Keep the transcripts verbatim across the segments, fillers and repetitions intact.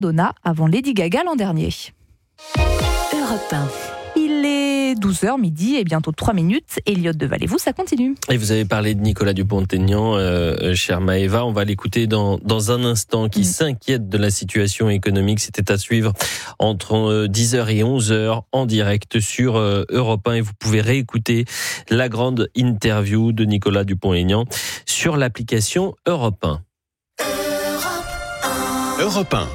Donna avant Lady Gaga l'an dernier. Europe un. Il est douze heures midi et bientôt trois minutes. Elliot Deval et vous, ça continue. Et vous avez parlé de Nicolas Dupont-Aignan, euh, chère Maëva. On va l'écouter dans, dans un instant, qui mmh. s'inquiète de la situation économique. C'était à suivre entre dix heures et onze heures en direct sur euh, Europe un. Et vous pouvez réécouter la grande interview de Nicolas Dupont-Aignan sur l'application Europe un. Europe un.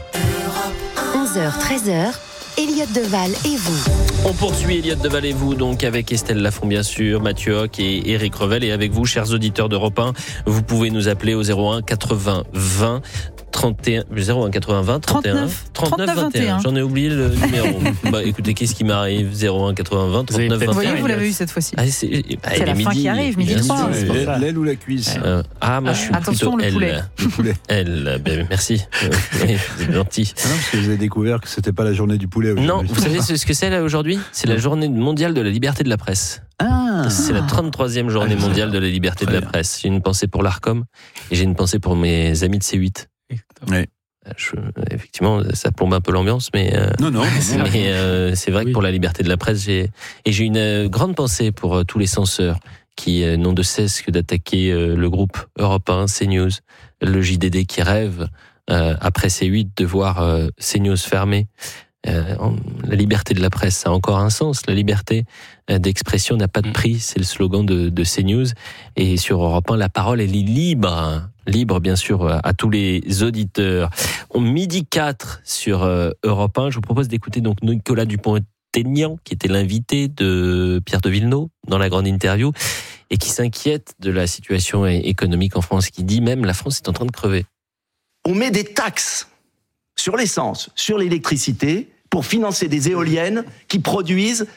onze heures treize heures. Elliot Deval et vous. On poursuit Elliot Deval et vous, donc avec Estelle Lafont bien sûr, Mathieu Hoc et Éric Revel. Et avec vous, chers auditeurs d'Europe un, vous pouvez nous appeler au zéro un quatre-vingts vingt trente et un zéro un quatre-vingts vingt trente et un trente-neuf vingt et un. J'en ai oublié le numéro. Bah écoutez, qu'est-ce qui m'arrive? Zéro un quatre-vingts vingt trente-neuf vingt et un. Vous voyez, vous l'avez eu cette fois-ci. Ah, c'est bah, c'est la fin midi, qui arrive, midi trois. L'aile, l'aile ou la cuisse? euh, Ah, moi je suis Attention, plutôt le poulet. elle. Le poulet. Elle, ben, merci. Euh, oui, c'est gentil. Ah non, parce que vous avez découvert que c'était pas la journée du poulet aujourd'hui. Non, vous savez ce que c'est là aujourd'hui? C'est la journée mondiale de la liberté de la presse. Ah. C'est la trente-troisième journée ah, mondiale de la liberté de la bien. presse. J'ai une pensée pour l'Arcom et j'ai une pensée pour mes amis de C huit. Oui. Je, effectivement, ça plombe un peu l'ambiance, mais, euh, Non, non, non, non. mais euh, c'est vrai que pour la liberté de la presse, j'ai et j'ai une euh, grande pensée pour euh, tous les censeurs qui euh, n'ont de cesse que d'attaquer euh, le groupe Europe un, CNews, le J D D qui rêve euh, après C huit de voir euh, CNews fermé. Euh, la liberté de la presse, ça a encore un sens. La liberté d'expression n'a pas de prix, c'est le slogan de, de CNews. Et sur Europe un, la parole, elle est libre. Libre, bien sûr, à tous les auditeurs. Au midi quatre sur euh, Europe un, je vous propose d'écouter donc Nicolas Dupont-Aignan, qui était l'invité de Pierre de Villeneuve dans la grande interview, et qui s'inquiète de la situation économique en France, qui dit même la France est en train de crever. On met des taxes sur l'essence, sur l'électricité, pour financer des éoliennes qui produisent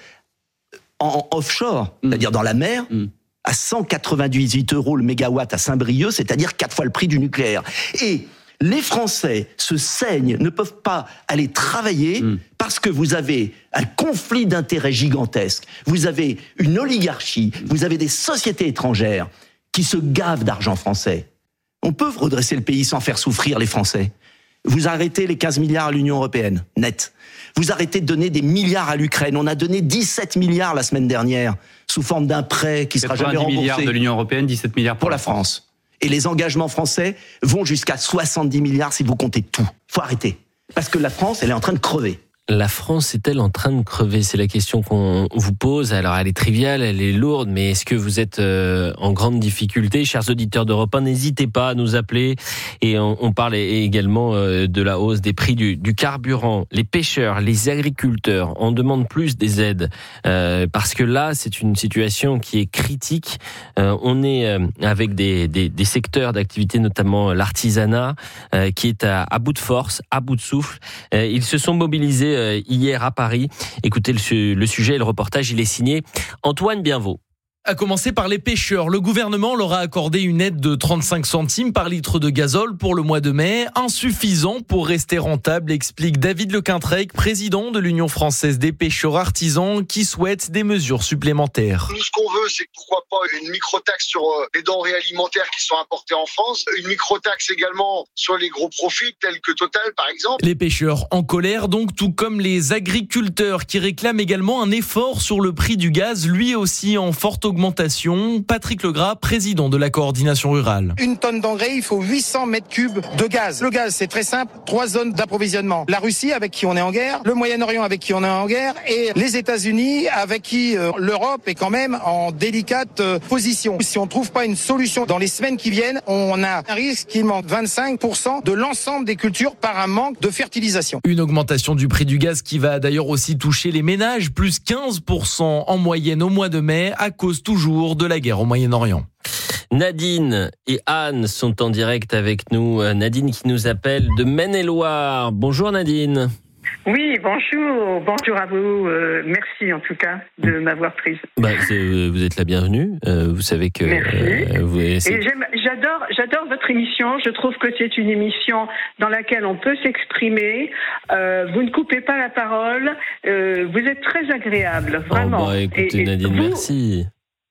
en offshore, mmh. c'est-à-dire dans la mer, mmh. à cent quatre-vingt-dix-huit euros le mégawatt à Saint-Brieuc, c'est-à-dire quatre fois le prix du nucléaire. Et les Français se saignent, ne peuvent pas aller travailler mmh. parce que vous avez un conflit d'intérêts gigantesque. Vous avez une oligarchie, mmh. vous avez des sociétés étrangères qui se gavent d'argent français. On peut redresser le pays sans faire souffrir les Français. Vous arrêtez les quinze milliards à l'Union européenne, net. Vous arrêtez de donner des milliards à l'Ukraine. On a donné dix-sept milliards la semaine dernière, sous forme d'un prêt qui sera jamais remboursé. quatre-vingt-dix milliards de l'Union européenne, dix-sept milliards pour, pour la France. France. Et les engagements français vont jusqu'à soixante-dix milliards si vous comptez tout. Faut arrêter. Parce que la France, elle est en train de crever. La France est-elle en train de crever? C'est la question qu'on vous pose. Alors, elle est triviale, elle est lourde, mais est-ce que vous êtes euh, en grande difficulté? Chers auditeurs d'Europe un, n'hésitez pas à nous appeler. Et on, on parle également euh, de la hausse des prix du, du carburant. Les pêcheurs, les agriculteurs en demandent plus des aides. Euh, parce que là, c'est une situation qui est critique. Euh, on est euh, avec des, des, des secteurs d'activité, notamment l'artisanat, euh, qui est à, à bout de force, à bout de souffle. Euh, ils se sont mobilisés hier à Paris. Écoutez le, le sujet et le reportage, il est signé Antoine Bienvaux. À commencer par les pêcheurs. Le gouvernement leur a accordé une aide de trente-cinq centimes par litre de gazole pour le mois de mai. Insuffisant pour rester rentable, explique David Lequintrec, président de l'Union française des pêcheurs artisans, qui souhaite des mesures supplémentaires. Nous, ce qu'on veut, c'est pourquoi pas une microtaxe sur les denrées alimentaires qui sont importées en France, une microtaxe également sur les gros profits tels que Total par exemple. Les pêcheurs en colère donc, tout comme les agriculteurs qui réclament également un effort sur le prix du gaz, lui aussi en forte augmentation. Patrick Legras, président de la coordination rurale. Une tonne d'engrais, il faut huit cents mètres cubes de gaz. Le gaz, c'est très simple, trois zones d'approvisionnement. La Russie, avec qui on est en guerre, le Moyen-Orient, avec qui on est en guerre, et les États-Unis, avec qui euh, l'Europe est quand même en délicate euh, position. Si on ne trouve pas une solution dans les semaines qui viennent, on a un risque qu'il manque vingt-cinq pour cent de l'ensemble des cultures par un manque de fertilisation. Une augmentation du prix du gaz qui va d'ailleurs aussi toucher les ménages, plus quinze pour cent en moyenne au mois de mai, à cause toujours de la guerre au Moyen-Orient. Nadine et Anne sont en direct avec nous. Nadine qui nous appelle de Maine-et-Loire. Bonjour Nadine. Oui, bonjour, bonjour à vous. Euh, merci en tout cas de m'avoir prise. Bah, c'est, vous êtes la bienvenue. Euh, vous savez que euh, vous. Et j'aime, j'adore, j'adore votre émission. Je trouve que c'est une émission dans laquelle on peut s'exprimer. Euh, vous ne coupez pas la parole. Euh, vous êtes très agréable, vraiment. Oh bah, écoutez, et, Nadine, vous, merci.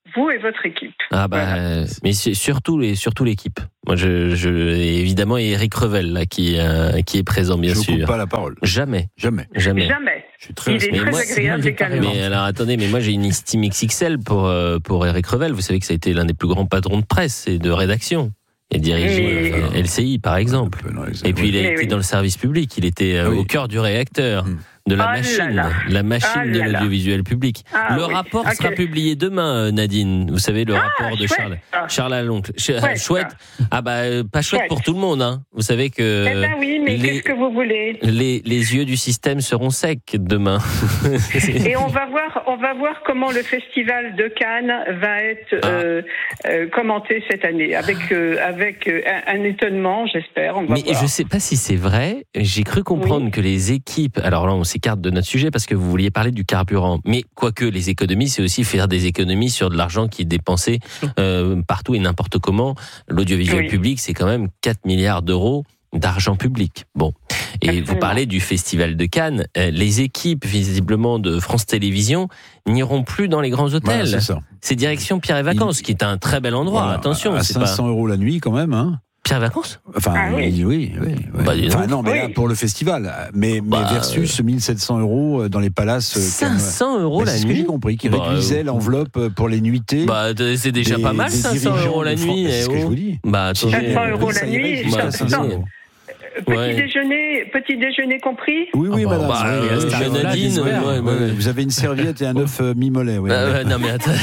vous et votre équipe. Ah bah, Voilà. mais c'est surtout les, surtout l'équipe. Moi, je, je, évidemment, et Éric Revel là qui, euh, qui est présent, bien je sûr. Je ne coupe pas la parole. Jamais, jamais, jamais. Jamais. Je suis très Il est très moi, agréable et calmant. Mais alors, attendez, mais moi, j'ai une estime X X L pour euh, pour Éric Revel. Vous savez que ça a été l'un des plus grands patrons de presse et de rédaction. Il a dirigé Mais... euh, L C I, par exemple. Et puis, il a Mais été oui. dans le service public. Il était euh, Oui. au cœur du réacteur. Hum. De la Ah là machine, là. la machine Ah de là là. l'audiovisuel public. Ah le oui. rapport Ok. sera publié demain, euh, Nadine. Vous savez, le Ah, rapport de chouette. Charles, Ah. Charles Aloncle. Ch- Chouette. chouette. Ah bah, euh, pas chouette Chouette. pour tout le monde, hein. Vous savez que Eh ben oui, mais les- qu'est-ce que vous voulez? les, les yeux du système seront secs demain. Et on va voir, on va voir comment le festival de Cannes va être Ah. euh, euh, commenté cette année, avec euh, avec euh, un, un étonnement, j'espère. On va Mais voir. je sais pas si c'est vrai. J'ai cru comprendre Oui. que les équipes. Alors là, on s'écarte de notre sujet parce que vous vouliez parler du carburant. Mais quoique les économies, c'est aussi faire des économies sur de l'argent qui est dépensé euh, partout et n'importe comment. L'audiovisuel Oui. public, c'est quand même quatre milliards d'euros d'argent public. Bon. Et Absolument. vous parlez du Festival de Cannes. Euh, les équipes, visiblement, de France Télévisions n'iront plus dans les grands hôtels. Voilà, c'est ça. C'est direction Pierre et Vacances, Il- qui est un très bel endroit. Voilà, Attention, à c'est cinq cents pas euros la nuit quand même, hein. Pierre et Vacances. Enfin, Ah oui. oui, oui, oui. oui. Bah, dis enfin, donc. non, mais Oui. là, pour le festival. Mais, mais Bah, versus mille sept cents euros dans les palaces. euh, cinq cents euros comme- la C'est ce que j'ai nuit. compris, qui Bah, réduisait euh, l'enveloppe pour les nuitées. Bah, c'est déjà des- pas mal, des cinq cents dirigeants euros la de France. nuit. C'est ce eh que je oh. vous dis. Bah, attendez. cinq cents euros la Ça nuit, irait ça- jusqu'à cinq cents non. euros. Petit Ouais. déjeuner, petit déjeuner compris. Oui, oui, Ah bah, madame. bah, Oui, euh, oui, chez oui, Nadine, oui, ouais, oui, ouais, oui. ouais. Vous avez une serviette et un œuf euh, mi-mollet. Oui, Ah ouais, non mais attends.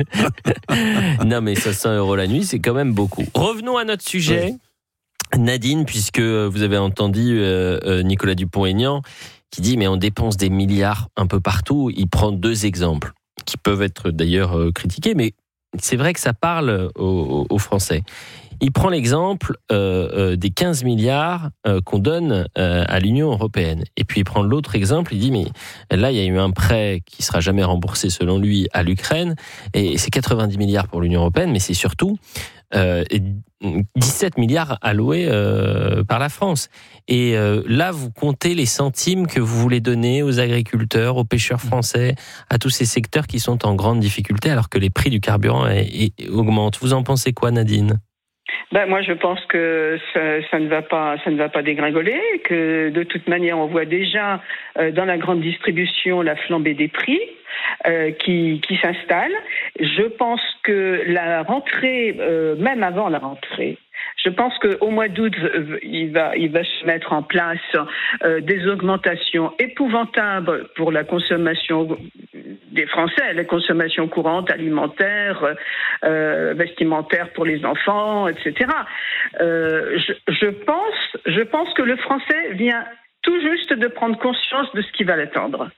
Non mais cinq cents euros la nuit, c'est quand même beaucoup. Revenons à notre sujet, Nadine, puisque vous avez entendu euh, euh, Nicolas Dupont-Aignan qui dit mais on dépense des milliards un peu partout. Il prend deux exemples qui peuvent être d'ailleurs euh, critiqués, mais c'est vrai que ça parle aux, aux Français. Il prend l'exemple euh, euh, des quinze milliards euh, qu'on donne euh, à l'Union européenne. Et puis il prend l'autre exemple, il dit mais là il y a eu un prêt qui sera jamais remboursé selon lui à l'Ukraine, et c'est quatre-vingt-dix milliards pour l'Union européenne, mais c'est surtout euh, dix-sept milliards alloués euh, par la France. Et euh, là vous comptez les centimes que vous voulez donner aux agriculteurs, aux pêcheurs français, à tous ces secteurs qui sont en grande difficulté alors que les prix du carburant est, est, augmentent. Vous en pensez quoi, Nadine ? Ben moi, je pense que ça, ça ne va pas, ça ne va pas dégringoler. Que de toute manière, on voit déjà euh, dans la grande distribution la flambée des prix euh, qui, qui s'installe. Je pense que la rentrée, euh, même avant la rentrée. Je pense qu'au mois d'août, il va, il va se mettre en place euh, des augmentations épouvantables pour la consommation des Français, la consommation courante, alimentaire, euh, vestimentaire pour les enfants, et cetera. Euh, je, je pense, je pense que le Français vient tout juste de prendre conscience de ce qui va l'attendre.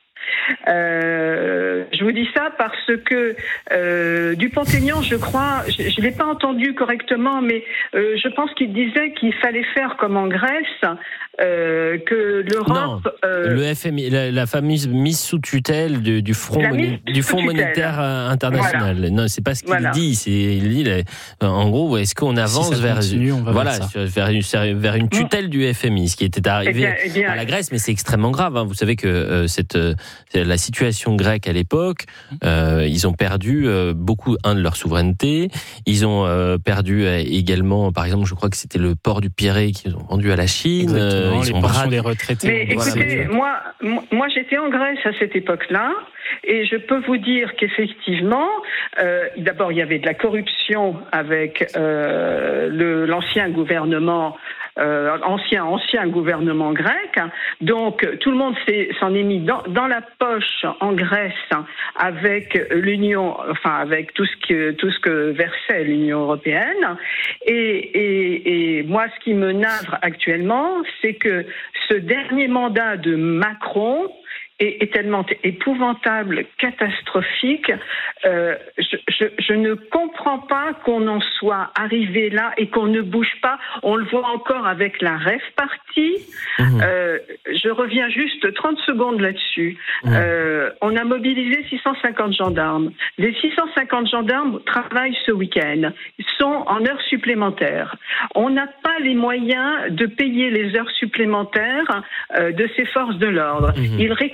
Euh, je vous dis ça parce que euh, Dupont-Aignan, je crois, je ne l'ai pas entendu correctement, mais euh, je pense qu'il disait qu'il fallait faire comme en Grèce, euh, que l'Europe... Euh, le F M I, la, la fameuse mise sous tutelle du, du Front, moni, du Fonds monétaire international. Voilà. Non, c'est pas ce qu'il voilà. dit. C'est, il dit, là, en gros, est-ce qu'on avance si vers, continue, on va voilà, vers, vers, une, vers une tutelle du F M I, ce qui était arrivé eh bien, eh bien, à la Grèce, mais c'est extrêmement grave. Hein. Vous savez que euh, cette la situation grecque à l'époque, euh, ils ont perdu euh, beaucoup, un, de leur souveraineté. Ils ont euh, perdu euh, également, par exemple, je crois que c'était le port du Pirée qu'ils ont vendu à la Chine. Exactement, ils les ont pensions des retraités. Mais voilà. Écoutez, moi, moi, j'étais en Grèce à cette époque-là. Et je peux vous dire qu'effectivement, euh, d'abord, il y avait de la corruption avec euh, le, l'ancien gouvernement Euh, ancien ancien gouvernement grec, donc tout le monde s'est, s'en est mis dans, dans la poche en Grèce avec l'Union, enfin avec tout ce que tout ce que versait l'Union européenne. Et, et, et moi, ce qui me navre actuellement, c'est que ce dernier mandat de Macron est, est tellement épouvantable, catastrophique. Euh, je, je, je ne comprends pas qu'on en soit arrivé là et qu'on ne bouge pas. On le voit encore avec la Rêve Party. Mmh. Euh, je reviens juste trente secondes là-dessus. Mmh. Euh, on a mobilisé six cent cinquante gendarmes. Les six cent cinquante gendarmes travaillent ce week-end. Ils sont en heures supplémentaires. On n'a pas les moyens de payer les heures supplémentaires euh, de ces forces de l'ordre. Mmh. Ils récupèrent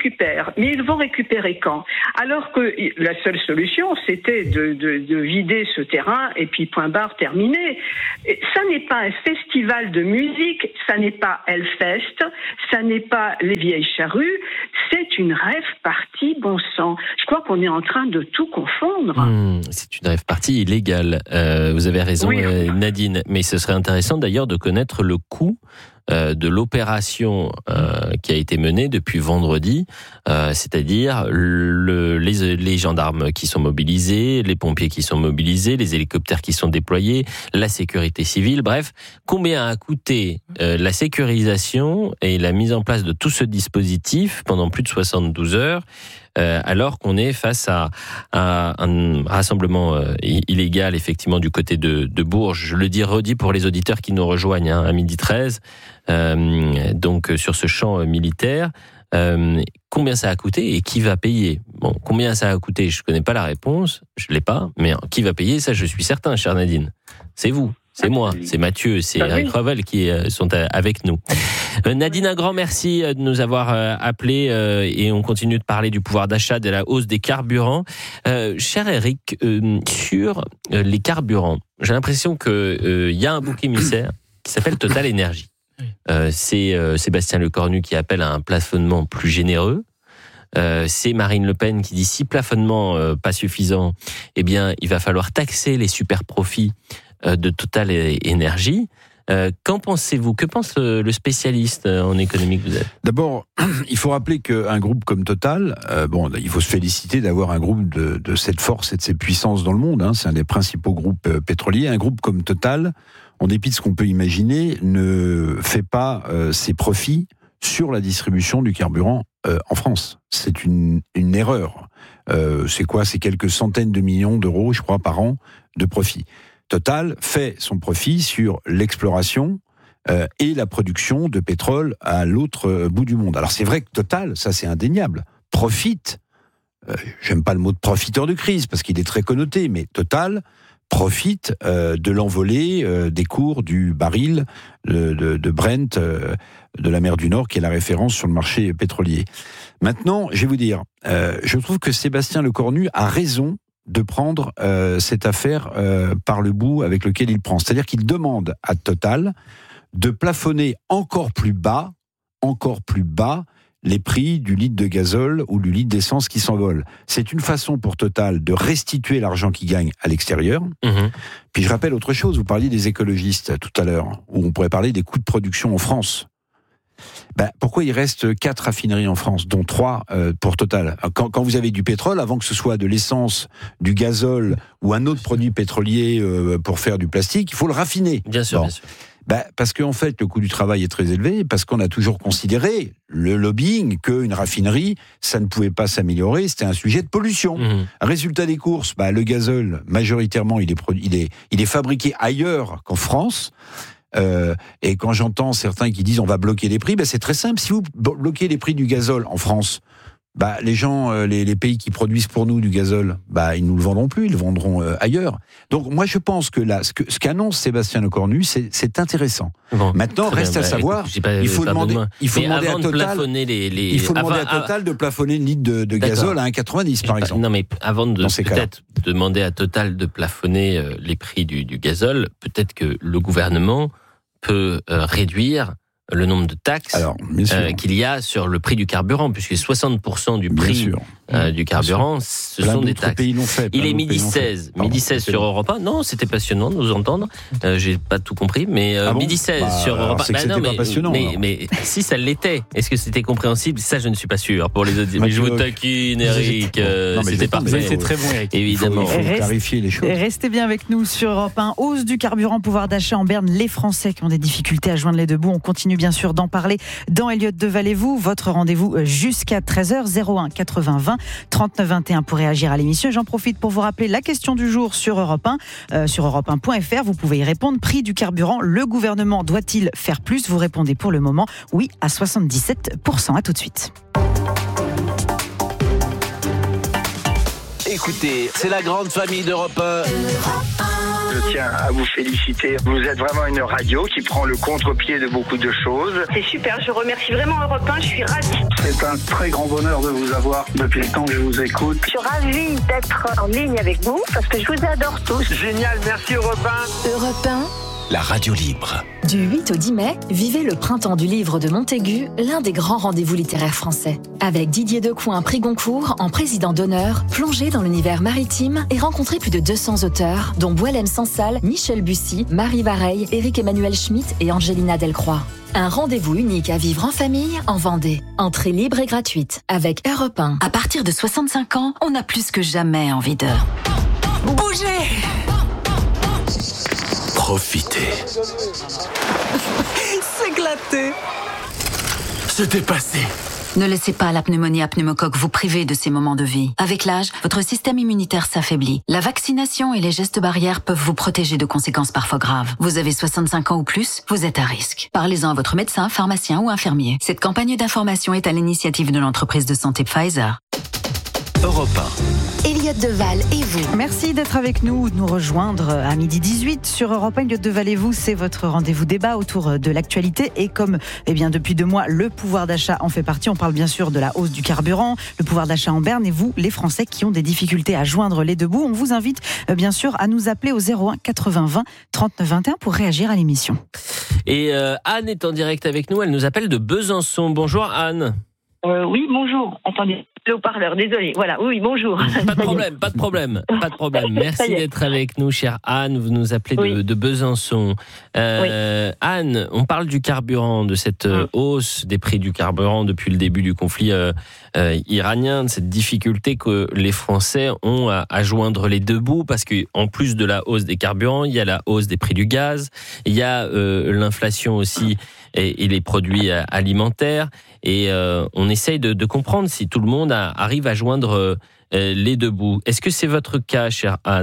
récupèrent. Mais ils vont récupérer quand? Alors que la seule solution, c'était de, de, de vider ce terrain et puis point barre, terminé. Et ça n'est pas un festival de musique, ça n'est pas Hellfest, ça n'est pas les vieilles charrues, c'est une rave party, bon sang. Je crois qu'on est en train de tout confondre. Mmh, c'est une rave party illégale. Euh, vous avez raison, oui. euh, Nadine. Mais ce serait intéressant d'ailleurs de connaître le coût euh, de l'opération euh, qui a été menée depuis vendredi, euh, c'est-à-dire le, les, les gendarmes qui sont mobilisés, les pompiers qui sont mobilisés, les hélicoptères qui sont déployés, la sécurité civile, bref, combien a coûté euh, la sécurisation et la mise en place de tout ce dispositif pendant plus de soixante-douze heures, euh, alors qu'on est face à, à un rassemblement euh, illégal, effectivement, du côté de, de Bourges. Je le dis, redis pour les auditeurs qui nous rejoignent hein, à midi treize, euh, donc sur ce champ militaire. Euh, combien ça a coûté et qui va payer? Bon, combien ça a coûté, je connais pas la réponse, je l'ai pas, mais qui va payer, ça je suis certain, chère Nadine. C'est vous, c'est moi, c'est Mathieu, c'est Eric Revel qui sont avec nous. Euh, Nadine, un grand merci de nous avoir appelés euh, et on continue de parler du pouvoir d'achat, de la hausse des carburants. Euh, cher Eric, euh, sur les carburants, j'ai l'impression que euh, y a un bouc émissaire qui s'appelle Total Énergie. Euh, c'est euh, Sébastien Lecornu qui appelle à un plafonnement plus généreux. Euh, c'est Marine Le Pen qui dit si plafonnement euh, pas suffisant, eh bien il va falloir taxer les super profits euh, de Total Énergie. Euh, qu'en pensez-vous? Que pense le, le spécialiste en économie que vous êtes? D'abord, il faut rappeler qu'un groupe comme Total, euh, bon, il faut se féliciter d'avoir un groupe de, de cette force et de cette puissance dans le monde. Hein, c'est un des principaux groupes euh, pétroliers. Un groupe comme Total, en dépit de ce qu'on peut imaginer, ne fait pas euh, ses profits sur la distribution du carburant euh, en France. C'est une, une erreur. Euh, c'est quoi? C'est quelques centaines de millions d'euros, je crois, par an de profit. Total fait son profit sur l'exploration euh, et la production de pétrole à l'autre bout du monde. Alors c'est vrai que Total, ça c'est indéniable, profite, euh, j'aime pas le mot de profiteur de crise parce qu'il est très connoté, mais Total profite euh, de l'envolée euh, des cours du baril de, de, de Brent euh, de la mer du Nord, qui est la référence sur le marché pétrolier. Maintenant, je vais vous dire, euh, je trouve que Sébastien Lecornu a raison de prendre euh, cette affaire euh, par le bout avec lequel il prend. C'est-à-dire qu'il demande à Total de plafonner encore plus bas, encore plus bas, les prix du litre de gazole ou du litre d'essence qui s'envole. C'est une façon pour Total de restituer l'argent qu'il gagne à l'extérieur. Mmh. Puis je rappelle autre chose, vous parliez des écologistes tout à l'heure, où on pourrait parler des coûts de production en France. Ben, pourquoi il reste quatre raffineries en France, dont trois euh, pour Total? Quand, quand vous avez du pétrole, avant que ce soit de l'essence, du gazole ou un autre produit pétrolier euh, pour faire du plastique, il faut le raffiner. Bien sûr, bon. bien sûr. Ben, parce qu'en fait, le coût du travail est très élevé, parce qu'on a toujours considéré, le lobbying, qu'une raffinerie, ça ne pouvait pas s'améliorer, c'était un sujet de pollution. Mmh. Résultat des courses, ben, le gazole, majoritairement, il est, produit, il est, il est fabriqué ailleurs qu'en France. Euh, et quand j'entends certains qui disent on va bloquer les prix, ben c'est très simple. Si vous bloquez les prix du gazole en France, bah les gens, euh, les, les pays qui produisent pour nous du gazole, bah ils nous le vendront plus, ils le vendront euh, ailleurs. Donc moi je pense que là, ce, que, ce qu'annonce Sébastien Lecornu, c'est, c'est intéressant. Bon, Maintenant reste bien, à bah, savoir, écoute, pas, il faut demander, il faut demander à Total, de les, les... il faut demander avant, à Total de plafonner une litre de, de gazole à un virgule quatre-vingt-dix par exemple. Non mais avant de peut-être demander à Total de plafonner euh, les prix du, du gazole, peut-être que le gouvernement peut euh, réduire le nombre de taxes Alors, euh, qu'il y a sur le prix du carburant, puisque soixante pour cent du prix euh, du carburant, ce plein sont des taxes. Pays l'ont fait, Il est midi seize, midi seize sur Europe un. Non, c'était passionnant de nous entendre. Euh, j'ai pas tout compris, mais euh, ah bon midi seize bah, sur Europe un. Bah, non, mais, passionnant, mais, mais si ça l'était, est-ce que c'était compréhensible? Ça, je ne suis pas sûr. Pour les autres, mais je vous taquine, Eric. Euh, non, c'était parfait. C'est très bon, Eric. Évidemment. Il faut, il faut clarifier les choses. Restez bien avec nous sur Europe un. Hausse du carburant, pouvoir d'achat en berne. Les Français qui ont des difficultés à joindre les deux bouts. On continue bien sûr d'en parler dans Elliott de Valez-vous. Votre rendez-vous jusqu'à treize heures, zéro un quatre-vingts vingt trente-neuf vingt et un pour réagir à l'émission. J'en profite pour vous rappeler la question du jour sur Europe un, euh, sur europe un point f r. Vous pouvez y répondre. Prix du carburant, le gouvernement doit-il faire plus? Vous répondez pour le moment oui à soixante-dix-sept pour cent. À tout de suite. Écoutez, c'est la grande famille d'Europe un. Je tiens à vous féliciter. Vous êtes vraiment une radio qui prend le contre-pied de beaucoup de choses. C'est super, je remercie vraiment Europe un, je suis ravie. C'est un très grand bonheur de vous avoir depuis le temps que je vous écoute. Je suis ravie d'être en ligne avec vous parce que je vous adore tous. Génial, merci Europe un. Europe un, La radio libre. Du huit au dix mai, vivez le printemps du livre de Montaigu, l'un des grands rendez-vous littéraires français. Avec Didier Decoing, prix Goncourt, en président d'honneur, plongez dans l'univers maritime et rencontrez plus de deux cents auteurs, dont Boualem Sansal, Michel Bussy, Marie Vareille, Éric-Emmanuel Schmitt et Angelina Delcroix. Un rendez-vous unique à vivre en famille, en Vendée. Entrée libre et gratuite, avec Europe un. À partir de soixante-cinq ans, on a plus que jamais envie de bouger. Profitez. S'éclater. Se dépasser. Ne laissez pas la pneumonie à pneumocoque vous priver de ces moments de vie. Avec l'âge, votre système immunitaire s'affaiblit. La vaccination et les gestes barrières peuvent vous protéger de conséquences parfois graves. Vous avez soixante-cinq ans ou plus, vous êtes à risque. Parlez-en à votre médecin, pharmacien ou infirmier. Cette campagne d'information est à l'initiative de l'entreprise de santé Pfizer. Europe un. Elliott Deval et vous. Merci d'être avec nous, de nous rejoindre à midi dix-huit sur Europe un. Elliott Deval et vous, c'est votre rendez-vous débat autour de l'actualité. Et comme eh bien, depuis deux mois, le pouvoir d'achat en fait partie, on parle bien sûr de la hausse du carburant, le pouvoir d'achat en berne et vous, les Français qui ont des difficultés à joindre les deux bouts. On vous invite bien sûr à nous appeler au zéro un quatre-vingts vingt trente-neuf vingt et un pour réagir à l'émission. Et euh, Anne est en direct avec nous, elle nous appelle de Besançon. Bonjour Anne. Euh, oui, bonjour. Attendez, le haut-parleur, désolé. Voilà, oui, bonjour. Pas de problème, pas de problème, pas de problème. Merci d'être avec nous, chère Anne. Vous nous appelez de, oui. de Besançon. Euh, oui. Anne, on parle du carburant, de cette mmh. hausse des prix du carburant depuis le début du conflit euh, euh, iranien, de cette difficulté que les Français ont à, à joindre les deux bouts, parce qu'en plus de la hausse des carburants, il y a la hausse des prix du gaz, il y a euh, l'inflation aussi et, et les produits alimentaires. Et euh, on essaye de, de comprendre si tout le monde a, arrive à joindre euh, les deux bouts. Est-ce que c'est votre cas, chère Anne ?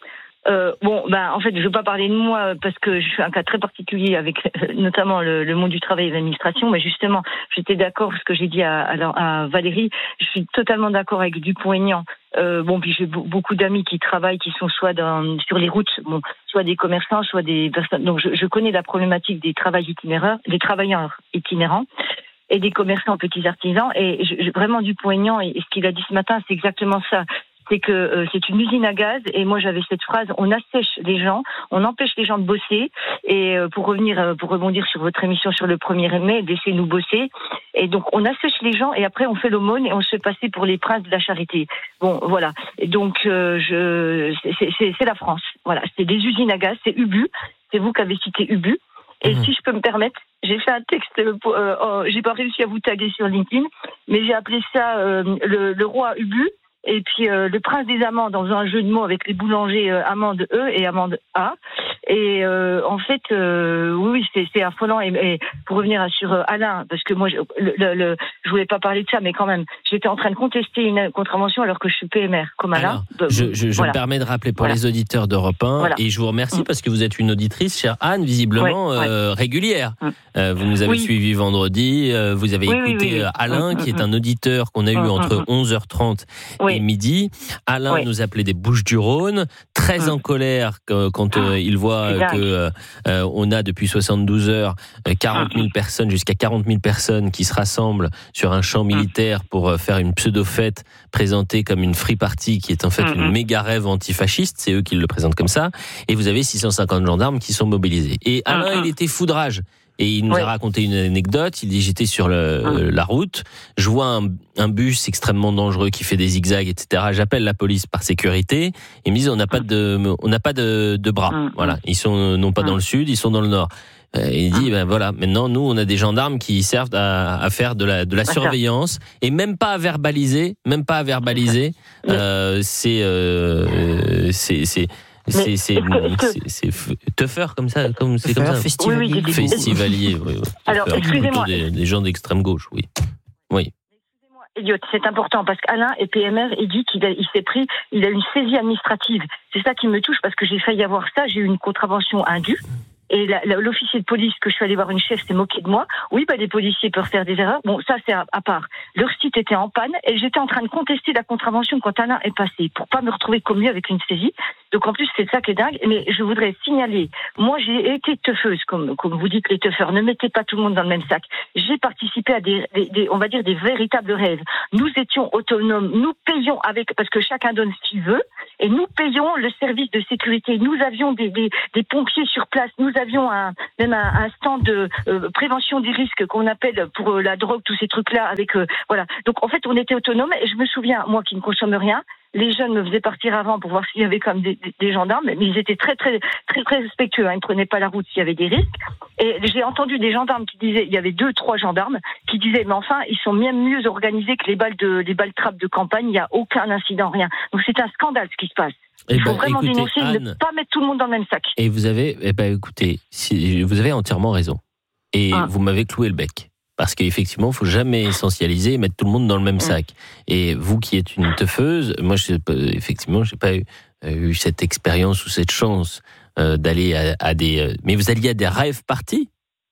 Euh, bon, ben, en fait, je ne veux pas parler de moi parce que je suis un cas très particulier avec notamment le, le monde du travail et de l'administration. Mais justement, j'étais d'accord, ce que j'ai dit à, à, à Valérie, je suis totalement d'accord avec Dupont-Aignan. Euh, bon, puis j'ai beaucoup d'amis qui travaillent, qui sont soit dans, sur les routes, bon, soit des commerçants, soit des personnes. Donc, je, je connais la problématique des travailleurs itinérants, des travailleurs itinérants. Et des commerçants, petits artisans. Et je, je, vraiment, Dupont-Aignan, et, et ce qu'il a dit ce matin, c'est exactement ça. C'est que euh, c'est une usine à gaz. Et moi, j'avais cette phrase, on assèche les gens, on empêche les gens de bosser. Et euh, pour revenir, euh, pour rebondir sur votre émission sur le premier mai, laissez-nous bosser. Et donc, on assèche les gens et après, on fait l'aumône et on se fait passer pour les princes de la charité. Bon, voilà. Et donc, euh, je, c'est, c'est, c'est la France. Voilà. C'est des usines à gaz, c'est Ubu. C'est vous qui avez cité Ubu. Et mmh. si je peux me permettre, j'ai fait un texte, euh, euh, j'ai pas réussi à vous taguer sur LinkedIn, mais j'ai appelé ça euh, le, le roi Ubu, et puis euh, le prince des amandes, en faisant un jeu de mots avec les boulangers euh, amandes E et amandes A. Et euh, en fait, euh, oui, c'est, c'est affolant. Et, et pour revenir sur euh, Alain, parce que moi, je, le, le, le, je voulais pas parler de ça, mais quand même, j'étais en train de contester une contravention alors que je suis P M R, comme Alain. Alors, je je, je voilà. me permets de rappeler pour voilà. les auditeurs d'Europe un, voilà. et je vous remercie mmh. parce que vous êtes une auditrice, chère Anne, visiblement ouais, euh, ouais. régulière. Mmh. Euh, vous nous avez oui. suivi vendredi, euh, vous avez oui, écouté oui, oui, oui. Alain, mmh, qui mmh. est un auditeur qu'on a eu mmh, entre mmh. onze heures trente oui. et midi. Alain oui. nous appelait des Bouches-du-Rhône, très mmh. en colère quand euh, il voit que euh, on a depuis soixante-douze heures quarante mille personnes, jusqu'à quarante mille personnes qui se rassemblent sur un champ militaire pour euh, faire une pseudo-fête présentée comme une free party qui est en fait une méga rêve antifasciste, c'est eux qui le présentent comme ça, et vous avez six cent cinquante gendarmes qui sont mobilisés. Et Alain, il était fou de rage. Et il nous oui. a raconté une anecdote. Il dit, j'étais sur le, hum. la route, je vois un, un bus extrêmement dangereux qui fait des zigzags, et cetera. J'appelle la police par sécurité. Ils me disent, on n'a pas de, on n'a pas de, de bras. Hum. Voilà, ils sont non pas hum. dans le sud, ils sont dans le nord. Et il dit, ben voilà, maintenant nous on a des gendarmes qui servent à, à faire de la de la surveillance et même pas à verbaliser, même pas à verbaliser. Euh, c'est euh, c'est c'est C'est c'est c'est tougher comme ça, comme c'est comme ça. Festivalier, oui, oui, festivalier. Oui, oui. Alors excusez-moi. Des, des gens d'extrême gauche, oui, oui. Excusez-moi, Elliott, c'est important parce qu'Alain est P M R et dit qu'il a, il s'est pris, il a une saisie administrative. C'est ça qui me touche parce que j'ai failli avoir ça. J'ai eu une contravention indue. Et la, la, l'officier de police que je suis allée voir, une chef, s'est moquée de moi. Oui, bah, les policiers peuvent faire des erreurs. Bon, ça, c'est à, à part. Leur site était en panne et j'étais en train de contester la contravention quand Alain est passé pour pas me retrouver comme lui avec une saisie. Donc en plus, c'est ça qui est dingue. Mais je voudrais signaler, moi j'ai été teufeuse, comme, comme vous dites les teufeurs, ne mettez pas tout le monde dans le même sac. J'ai participé à des, des, des on va dire des véritables rêves. Nous étions autonomes, nous payons avec, parce que chacun donne ce qu'il veut, et nous payons le service de sécurité. Nous avions des, des, des pompiers sur place, nous avions un, même un, un stand de euh, prévention des risques qu'on appelle pour euh, la drogue, tous ces trucs-là, avec euh, voilà. Donc en fait, on était autonomes, et je me souviens, moi qui ne consomme rien, les jeunes me faisaient partir avant pour voir s'il y avait comme des, des, des gendarmes, mais ils étaient très très très très respectueux. Hein. Ils ne prenaient pas la route s'il y avait des risques. Et j'ai entendu des gendarmes qui disaient, il y avait deux trois gendarmes qui disaient, mais enfin, ils sont même mieux organisés que les balles de les balles trappes de campagne. Il n'y a aucun incident, rien. Donc c'est un scandale ce qui se passe. Il faut ben, vraiment écoutez, dénoncer, Anne, ne pas mettre tout le monde dans le même sac. Et vous avez, eh ben, écoutez, si, vous avez entièrement raison. Et ah. vous m'avez cloué le bec. Parce qu'effectivement, il ne faut jamais essentialiser et mettre tout le monde dans le même sac. Et vous qui êtes une teufeuse, moi, je, effectivement, je n'ai pas eu, eu cette expérience ou cette chance euh, d'aller à, à des... Euh, mais vous alliez à des rave parties ?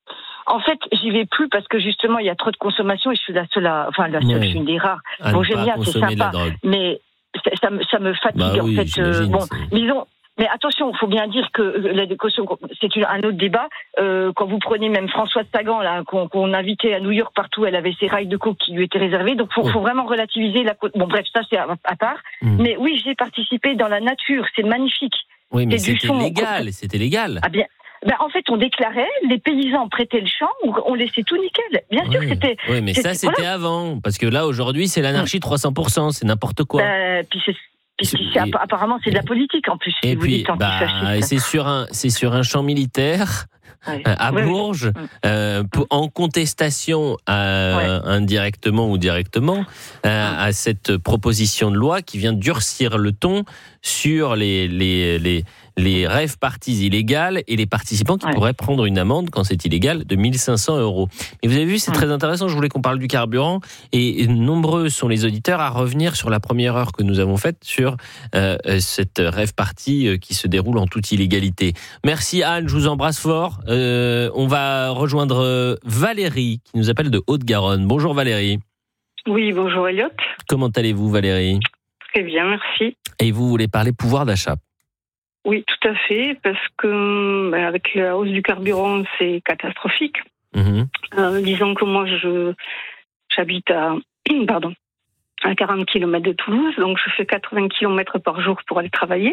En fait, j'y vais plus parce que justement, il y a trop de consommation et je suis la seule, à, enfin, la seule, ouais. je suis une des rares. À bon, j'aime bien, c'est sympa. Mais ça, ça, me, ça me fatigue, bah oui, en fait. Euh, bon, disons... Mais attention, il faut bien dire que la décaution, c'est un autre débat. Euh, quand vous prenez même Françoise Sagan, là, qu'on, qu'on invitait à New York partout, elle avait ses rails de coke qui lui étaient réservés. Donc, il faut, faut vraiment relativiser la. Bon, bref, ça c'est à, à part. Mmh. Mais oui, j'ai participé dans la nature. C'est magnifique. Oui, mais c'est c'était son... légal. C'était légal. Ah bien. Ben, en fait, on déclarait, les paysans prêtaient le champ, on laissait tout nickel. Bien sûr, oui. c'était. Oui, mais c'était, ça, c'était voilà. avant. Parce que là, aujourd'hui, c'est l'anarchie mmh. trois cents pour cent. C'est n'importe quoi. Ben, puis c'est. C'est, apparemment, c'est de la politique en plus. Et si puis, vous dites bah, c'est sur un, c'est sur un champ militaire ouais. à ouais, Bourges, ouais. Euh, pour, en contestation à, ouais. indirectement ou directement à, à cette proposition de loi qui vient durcir le ton sur les les les les rave parties illégales et les participants qui ouais. pourraient prendre une amende quand c'est illégal de mille cinq cents euros. Et vous avez vu, c'est ouais. très intéressant. Je voulais qu'on parle du carburant et nombreux sont les auditeurs à revenir sur la première heure que nous avons faite sur euh, cette rave party qui se déroule en toute illégalité. Merci Anne, je vous embrasse fort. Euh, on va rejoindre Valérie qui nous appelle de Haute-Garonne. Bonjour Valérie. Oui, bonjour Elliot. Comment allez-vous Valérie ? Très bien, merci. Et vous voulez parler pouvoir d'achat ? Oui, tout à fait, parce que ben, avec la hausse du carburant, c'est catastrophique. Mmh. Euh, disons que moi, je j'habite à pardon à quarante kilomètres de Toulouse, donc je fais quatre-vingts kilomètres par jour pour aller travailler.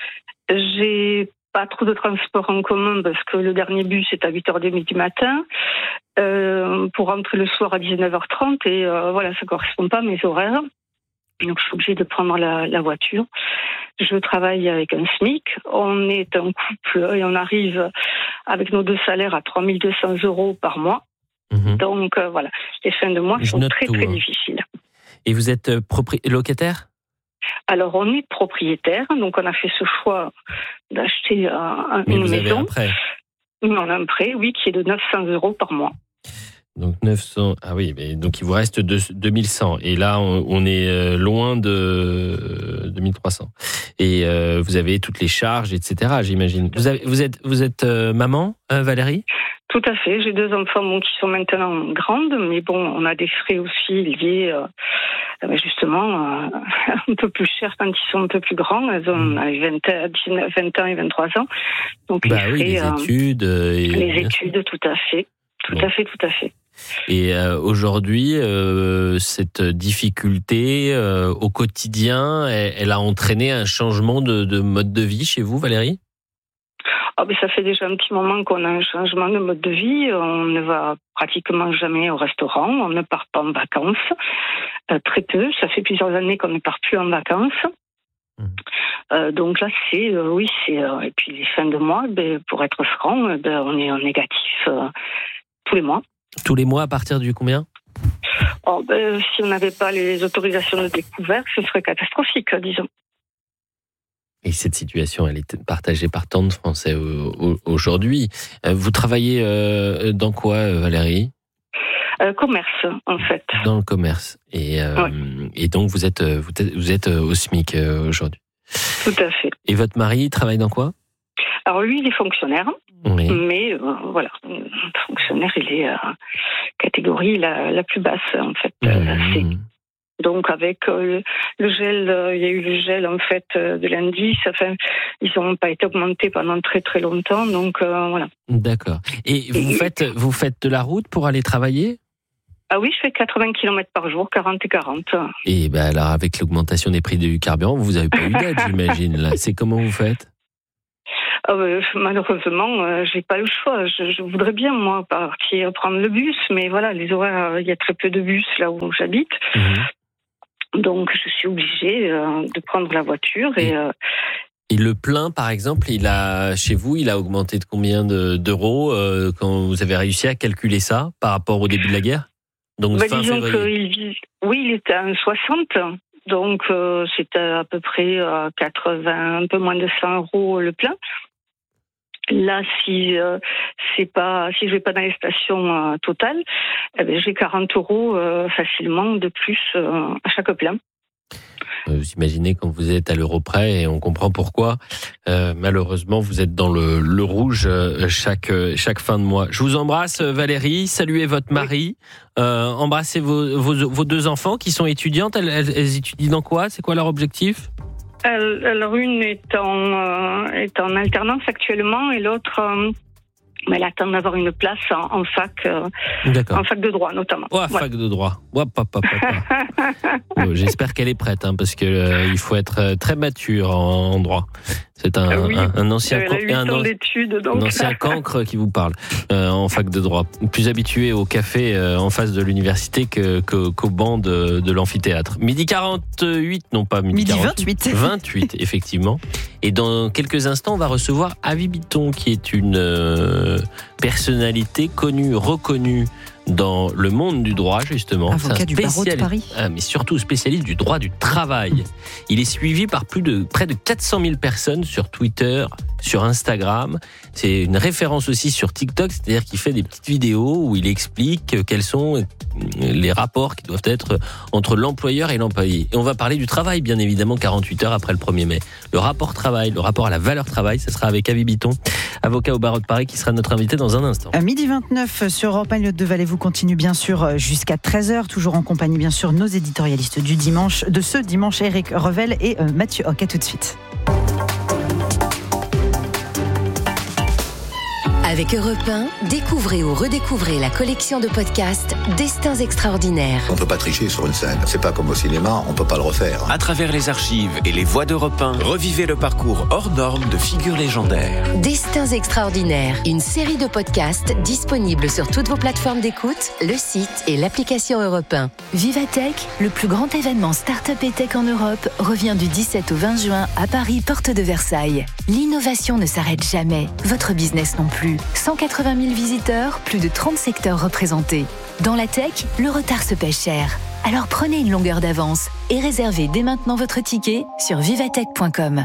J'ai pas trop de transport en commun parce que le dernier bus est à huit heures trente du matin. Euh, pour rentrer le soir à dix-neuf heures trente et euh, voilà, ça correspond pas à mes horaires. Donc je suis obligée de prendre la, la voiture. Je travaille avec un SMIC. On est un couple et on arrive avec nos deux salaires à trois mille deux cents euros par mois. Mmh. Donc euh, voilà, les fins de mois je sont très tout, très hein. difficiles. Et vous êtes propri- locataire ? Alors on est propriétaire, donc on a fait ce choix d'acheter euh, Mais une vous maison. Avez un prêt. On a un prêt, oui, qui est de neuf cents euros par mois. Donc neuf cents, ah oui, mais donc il vous reste deux mille cent. Et là, on, on est loin de deux mille trois cents. Et euh, vous avez toutes les charges, et cetera. J'imagine. Vous, avez, vous êtes, vous êtes euh, maman, euh, Valérie ? Tout à fait. J'ai deux enfants bon, qui sont maintenant grandes, mais bon, on a des frais aussi liés, euh, justement, euh, un peu plus chers quand ils sont un peu plus grands. Elles ont vingt, dix-neuf, vingt ans et vingt-trois ans. Donc bah les oui, frais, les études. Euh, et... Les études, tout à fait. Tout bon. à fait, tout à fait. Et euh, aujourd'hui, euh, cette difficulté euh, au quotidien, elle, elle a entraîné un changement de, de mode de vie chez vous, Valérie ? Oh, ben ça fait déjà un petit moment qu'on a un changement de mode de vie. On ne va pratiquement jamais au restaurant, on ne part pas en vacances, euh, très peu. Ça fait plusieurs années qu'on ne part plus en vacances. Mmh. Euh, donc là, c'est euh, oui, c'est euh, et puis les fins de mois, ben, pour être franc, ben, on est en négatif euh, tous les mois. Tous les mois à partir du combien ? Oh, ben, si on n'avait pas les autorisations de découvert, ce serait catastrophique, disons. Et cette situation, elle est partagée par tant de Français aujourd'hui. Vous travaillez dans quoi, Valérie ? euh, Commerce, en fait. Dans le commerce. Et, euh, ouais. et donc, vous êtes, vous êtes, vous êtes au SMIC aujourd'hui ? Tout à fait. Et votre mari travaille dans quoi ? Alors, lui, il est fonctionnaire. Oui. Mais euh, voilà, fonctionnaire, il est euh, catégorie la, la plus basse, en fait. Mmh. C'est Donc avec euh, le gel, euh, il y a eu le gel en fait euh, de l'indice. Enfin, ils n'ont pas été augmentés pendant très très longtemps. Donc euh, voilà. D'accord. Et vous Et- faites vous faites de la route pour aller travailler? Ah oui, je fais quatre-vingts kilomètres par jour, quarante et quarante. Et ben alors avec l'augmentation des prix du carburant, vous n'avez pas eu d'aide, j'imagine. Là, c'est comment vous faites? Ah ben, malheureusement, euh, j'ai pas le choix. Je, je voudrais bien moi partir prendre le bus, mais voilà, les horaires, euh, il y a très peu de bus là où j'habite. Donc je suis obligée euh, de prendre la voiture et. euh, Et le plein, par exemple, il a chez vous, il a augmenté de combien de, d'euros euh, quand vous avez réussi à calculer ça par rapport au début de la guerre? Donc bah, fin disons février. qu'il vit- oui, il était à un soixante, donc euh, c'était à peu près à quatre-vingts, un peu moins de cent euros le plein. Là, si euh, c'est pas, si je vais pas dans les stations euh, Total, eh ben, j'ai quarante euros euh, facilement de plus euh, à chaque plein. Vous imaginez quand vous êtes à l'euro près, et on comprend pourquoi. Euh, malheureusement, vous êtes dans le, le rouge euh, chaque chaque fin de mois. Je vous embrasse, Valérie. Saluez votre mari. Euh, embrassez vos, vos vos deux enfants qui sont étudiantes. Elles, elles, elles étudient dans quoi? C'est quoi leur objectif? Elle- Alors une est en, euh, est en alternance actuellement et l'autre, euh, elle attend d'avoir une place en, en fac, euh, en fac de droit notamment. Ouais, Voilà. fac de droit. Hop, hop, hop, hop. Bon, j'espère qu'elle est prête, hein, parce que euh, il faut être euh, très mature en, en droit. C'est un, Ah oui, un, un ancien, elle a co- huit un, ans an- d'études, donc. un ancien cancre qui vous parle euh, en fac de droit. Plus habitué au café euh, en face de l'université que, que, qu'au banc de, de l'amphithéâtre. Midi quarante-huit, non pas midi, Midi quarante-huit. vingt-huit. vingt-huit, effectivement. Et dans quelques instants, on va recevoir Avi Bitton, qui est une euh, personnalité connue, reconnue dans le monde du droit, justement. Avocat C'est un du barreau de spéciali- Paris. Ah, mais surtout spécialiste du droit du travail. Il est suivi par plus de près de quatre cent mille personnes sur Twitter, sur Instagram. C'est une référence aussi sur TikTok, c'est-à-dire qu'il fait des petites vidéos où il explique quels sont les rapports qui doivent être entre l'employeur et l'employé. Et on va parler du travail, bien évidemment, quarante-huit heures après le premier mai. Le rapport travail, le rapport à la valeur travail, ça sera avec Avi Bitton, avocat au barreau de Paris, qui sera notre invité dans un instant. À midi vingt-neuf sur Europe un, de Valais vous continue bien sûr jusqu'à treize heures, toujours en compagnie bien sûr nos éditorialistes du dimanche, de ce dimanche, Eric Revel et euh, Mathieu Hoc. À tout de suite. Avec Europe un, découvrez ou redécouvrez la collection de podcasts Destins extraordinaires. On peut pas tricher sur une scène. C'est pas comme au cinéma, on peut pas le refaire. À travers les archives et les voix d'Europe un, revivez le parcours hors norme de figures légendaires. Destins extraordinaires, une série de podcasts disponibles sur toutes vos plateformes d'écoute, le site et l'application Europe un. Vivatech, le plus grand événement start-up et tech en Europe, revient du dix-sept au vingt juin à Paris, porte de Versailles. L'innovation ne s'arrête jamais, votre business non plus. cent quatre-vingt mille visiteurs, plus de trente secteurs représentés. Dans la tech, le retard se paie cher. Alors prenez une longueur d'avance et réservez dès maintenant votre ticket sur vivatech point com.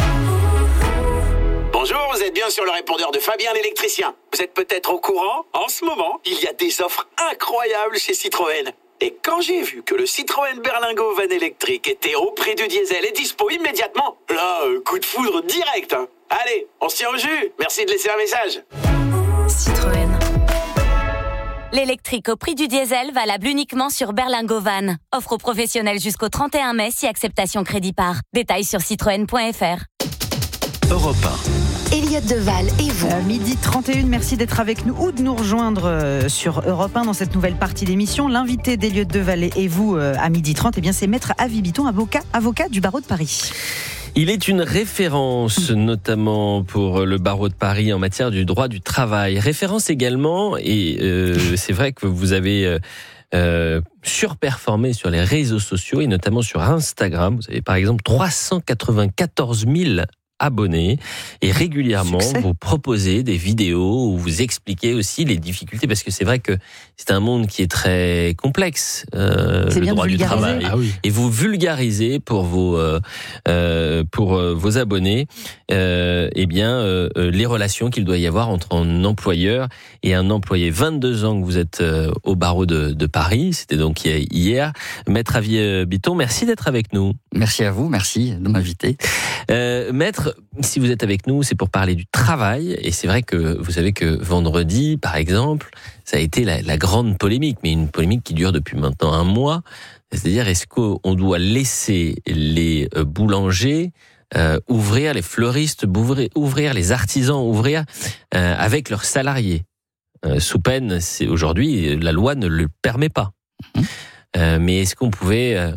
Bonjour, vous êtes bien sur le répondeur de Fabien l'électricien. Vous êtes peut-être au courant, en ce moment, il y a des offres incroyables chez Citroën. Et quand j'ai vu que le Citroën Berlingo Van électrique était au prix du diesel et dispo immédiatement, là, euh, coup de foudre direct. Hein. Allez, on se tient au jus. Merci de laisser un message. Citroën. L'électrique au prix du diesel, valable uniquement sur Berlingo Van. Offre aux professionnels jusqu'au trente et un mai si acceptation crédit par. Détails sur citroën point f r. Europe un. Elliot Deval et vous. À midi trente et une, merci d'être avec nous ou de nous rejoindre euh, sur Europe un dans cette nouvelle partie d'émission. L'invité d'Elliot Deval et vous euh, à midi trente, eh bien, c'est Maître Avi Bitton, avocat, avocat du barreau de Paris. Il est une référence, notamment pour le barreau de Paris en matière du droit du travail. Référence également, et euh, c'est vrai que vous avez euh, euh, surperformé sur les réseaux sociaux, et notamment sur Instagram. Vous avez par exemple trois cent quatre-vingt-quatorze mille abonnés, et régulièrement Succès. vous proposez des vidéos où vous expliquez aussi les difficultés, parce que c'est vrai que c'est un monde qui est très complexe, euh, C'est le bien de droit du vulgariser. travail. Ah oui. Et vous vulgarisez pour vos euh, euh, pour euh, vos abonnés, euh, eh bien euh, euh, les relations qu'il doit y avoir entre un employeur et un employé. vingt-deux ans que vous êtes euh, au barreau de, de Paris, c'était donc hier. Maître Avi Bitton, merci d'être avec nous. Merci à vous, merci de m'inviter. Euh, maître, Alors, si vous êtes avec nous, c'est pour parler du travail. Et c'est vrai que vous savez que vendredi, par exemple, ça a été la, la grande polémique, mais une polémique qui dure depuis maintenant un mois. C'est-à-dire, est-ce qu'on doit laisser les boulangers euh, ouvrir, les fleuristes ouvrir, ouvrir, les artisans ouvrir euh, avec leurs salariés euh, sous peine, c'est, aujourd'hui, la loi ne le permet pas. Mmh. Euh, mais est-ce qu'on pouvait, euh,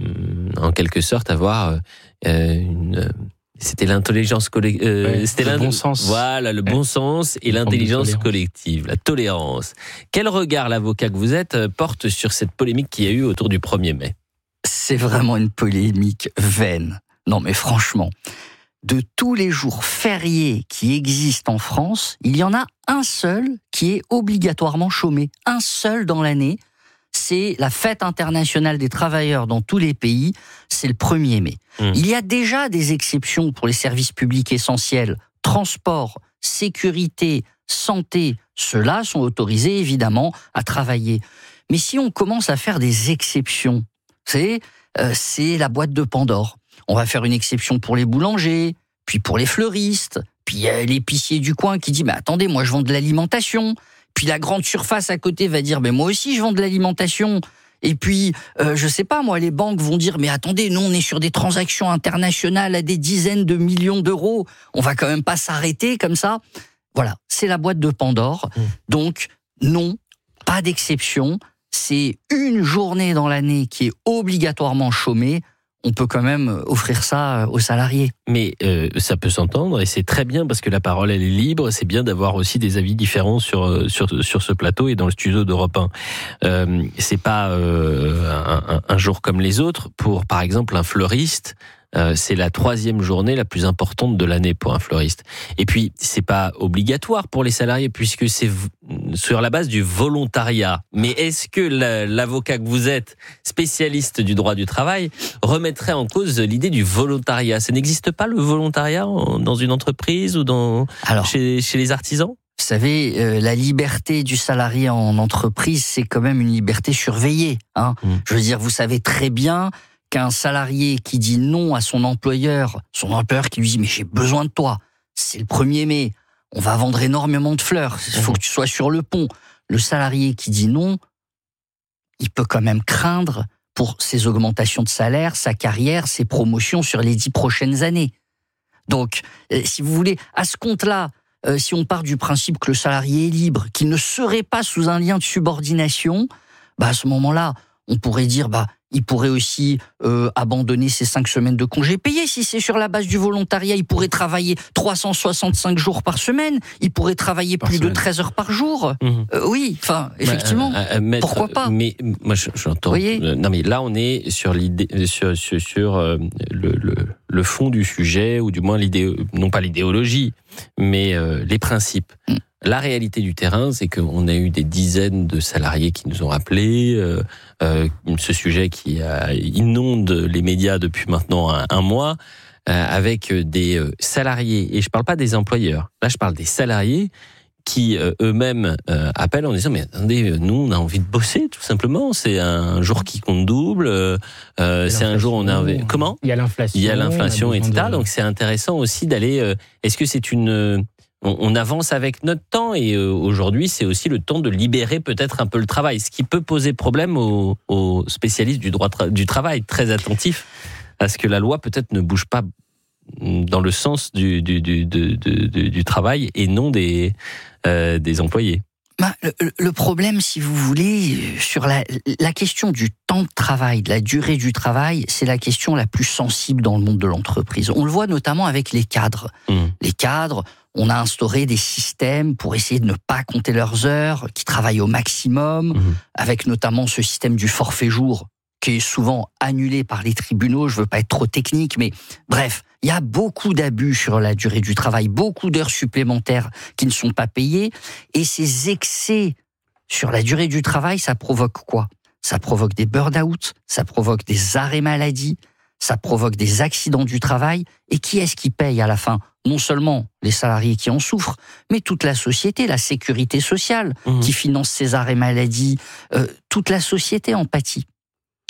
en quelque sorte, avoir euh, une... C'était l'intelligence collective. Euh, ouais, c'était le l'in... bon sens. Voilà, le ouais. bon sens et l'intelligence collective, la tolérance. Quel regard l'avocat que vous êtes porte sur cette polémique qu'il y a eu autour du premier mai ? C'est vraiment une polémique vaine. Non, mais franchement, de tous les jours fériés qui existent en France, il y en a un seul qui est obligatoirement chômé. Un seul dans l'année. C'est la fête internationale des travailleurs dans tous les pays, c'est le premier mai. Mmh. Il y a déjà des exceptions pour les services publics essentiels, transport, sécurité, santé, ceux-là sont autorisés évidemment à travailler. Mais si on commence à faire des exceptions, c'est, euh, c'est la boîte de Pandore. On va faire une exception pour les boulangers, puis pour les fleuristes, puis il y a l'épicier du coin qui dit « mais attendez, moi je vends de l'alimentation ». Puis la grande surface à côté va dire, mais moi aussi je vends de l'alimentation. Et puis, euh, je sais pas, moi, les banques vont dire, mais attendez, nous on est sur des transactions internationales à des dizaines de millions d'euros. On va quand même pas s'arrêter comme ça. Voilà, c'est la boîte de Pandore. Mmh. Donc, non, pas d'exception. C'est une journée dans l'année qui est obligatoirement chômée. On peut quand même offrir ça aux salariés. Mais euh, ça peut s'entendre et c'est très bien parce que la parole elle est libre. C'est bien d'avoir aussi des avis différents sur sur sur ce plateau et dans le studio d'Europe un. Euh, c'est pas euh, un, un jour comme les autres. Pour par exemple un fleuriste, euh, c'est la troisième journée la plus importante de l'année pour un fleuriste. Et puis c'est pas obligatoire pour les salariés puisque c'est v- sur la base du volontariat. Mais est-ce que la, l'avocat que vous êtes, spécialiste du droit du travail, remettrait en cause l'idée du volontariat ? Ça n'existe pas le volontariat dans une entreprise ou dans Alors, chez, chez les artisans ? Vous savez, euh, la liberté du salarié en entreprise, c'est quand même une liberté surveillée. Hein. Mmh. Je veux dire, vous savez très bien qu'un salarié qui dit non à son employeur, son employeur qui lui dit « mais j'ai besoin de toi, c'est le premier mai, on va vendre énormément de fleurs, il faut que tu sois sur le pont ». Le salarié qui dit non, il peut quand même craindre pour ses augmentations de salaire, sa carrière, ses promotions sur les dix prochaines années. Donc, si vous voulez, à ce compte-là, euh, si on part du principe que le salarié est libre, qu'il ne serait pas sous un lien de subordination, bah à ce moment-là, on pourrait dire bah il pourrait aussi euh, abandonner ses cinq semaines de congés payés. Si c'est sur la base du volontariat, il pourrait travailler trois cent soixante-cinq jours par semaine. Il pourrait travailler par plus semaine. de treize heures par jour. Mmh. Euh, oui, enfin, effectivement. Bah, euh, maître, pourquoi pas ? Mais moi, j'entends. Voyez non, mais là, on est sur l'idée, sur, sur, sur euh, le, le, le fond du sujet, ou du moins l'idée, non pas l'idéologie, mais euh, les principes. Mmh. La réalité du terrain, c'est qu'on a eu des dizaines de salariés qui nous ont rappelé euh, euh, ce sujet qui euh, inonde les médias depuis maintenant un, un mois, euh, avec des salariés, et je parle pas des employeurs, là je parle des salariés qui euh, eux-mêmes euh, appellent en disant mais attendez, nous on a envie de bosser tout simplement, c'est un jour qui compte double, euh, c'est un jour on a envie... comment il y a l'inflation, il y a l'inflation, et cetera. De... Donc c'est intéressant aussi d'aller. Euh, est-ce que c'est une on avance avec notre temps, et aujourd'hui, c'est aussi le temps de libérer peut-être un peu le travail, ce qui peut poser problème aux, aux spécialistes du droit tra- du travail, très attentifs à ce que la loi peut-être ne bouge pas dans le sens du, du, du, du, du, du travail et non des, euh, des employés. Bah, le, le problème, si vous voulez, sur la, la question du temps de travail, de la durée du travail, c'est la question la plus sensible dans le monde de l'entreprise. On le voit notamment avec les cadres. Mmh. Les cadres, on a instauré des systèmes pour essayer de ne pas compter leurs heures, qui travaillent au maximum, mmh. avec notamment ce système du forfait jour, qui est souvent annulé par les tribunaux. Je veux pas être trop technique, mais bref, il y a beaucoup d'abus sur la durée du travail, beaucoup d'heures supplémentaires qui ne sont pas payées, et ces excès sur la durée du travail, ça provoque quoi ? Ça provoque des burn-out, ça provoque des arrêts maladie, ça provoque des accidents du travail, et qui est-ce qui paye à la fin ? Non seulement les salariés qui en souffrent, mais toute la société, la sécurité sociale, mmh. qui finance ces arrêts maladie, euh, toute la société en pâtit.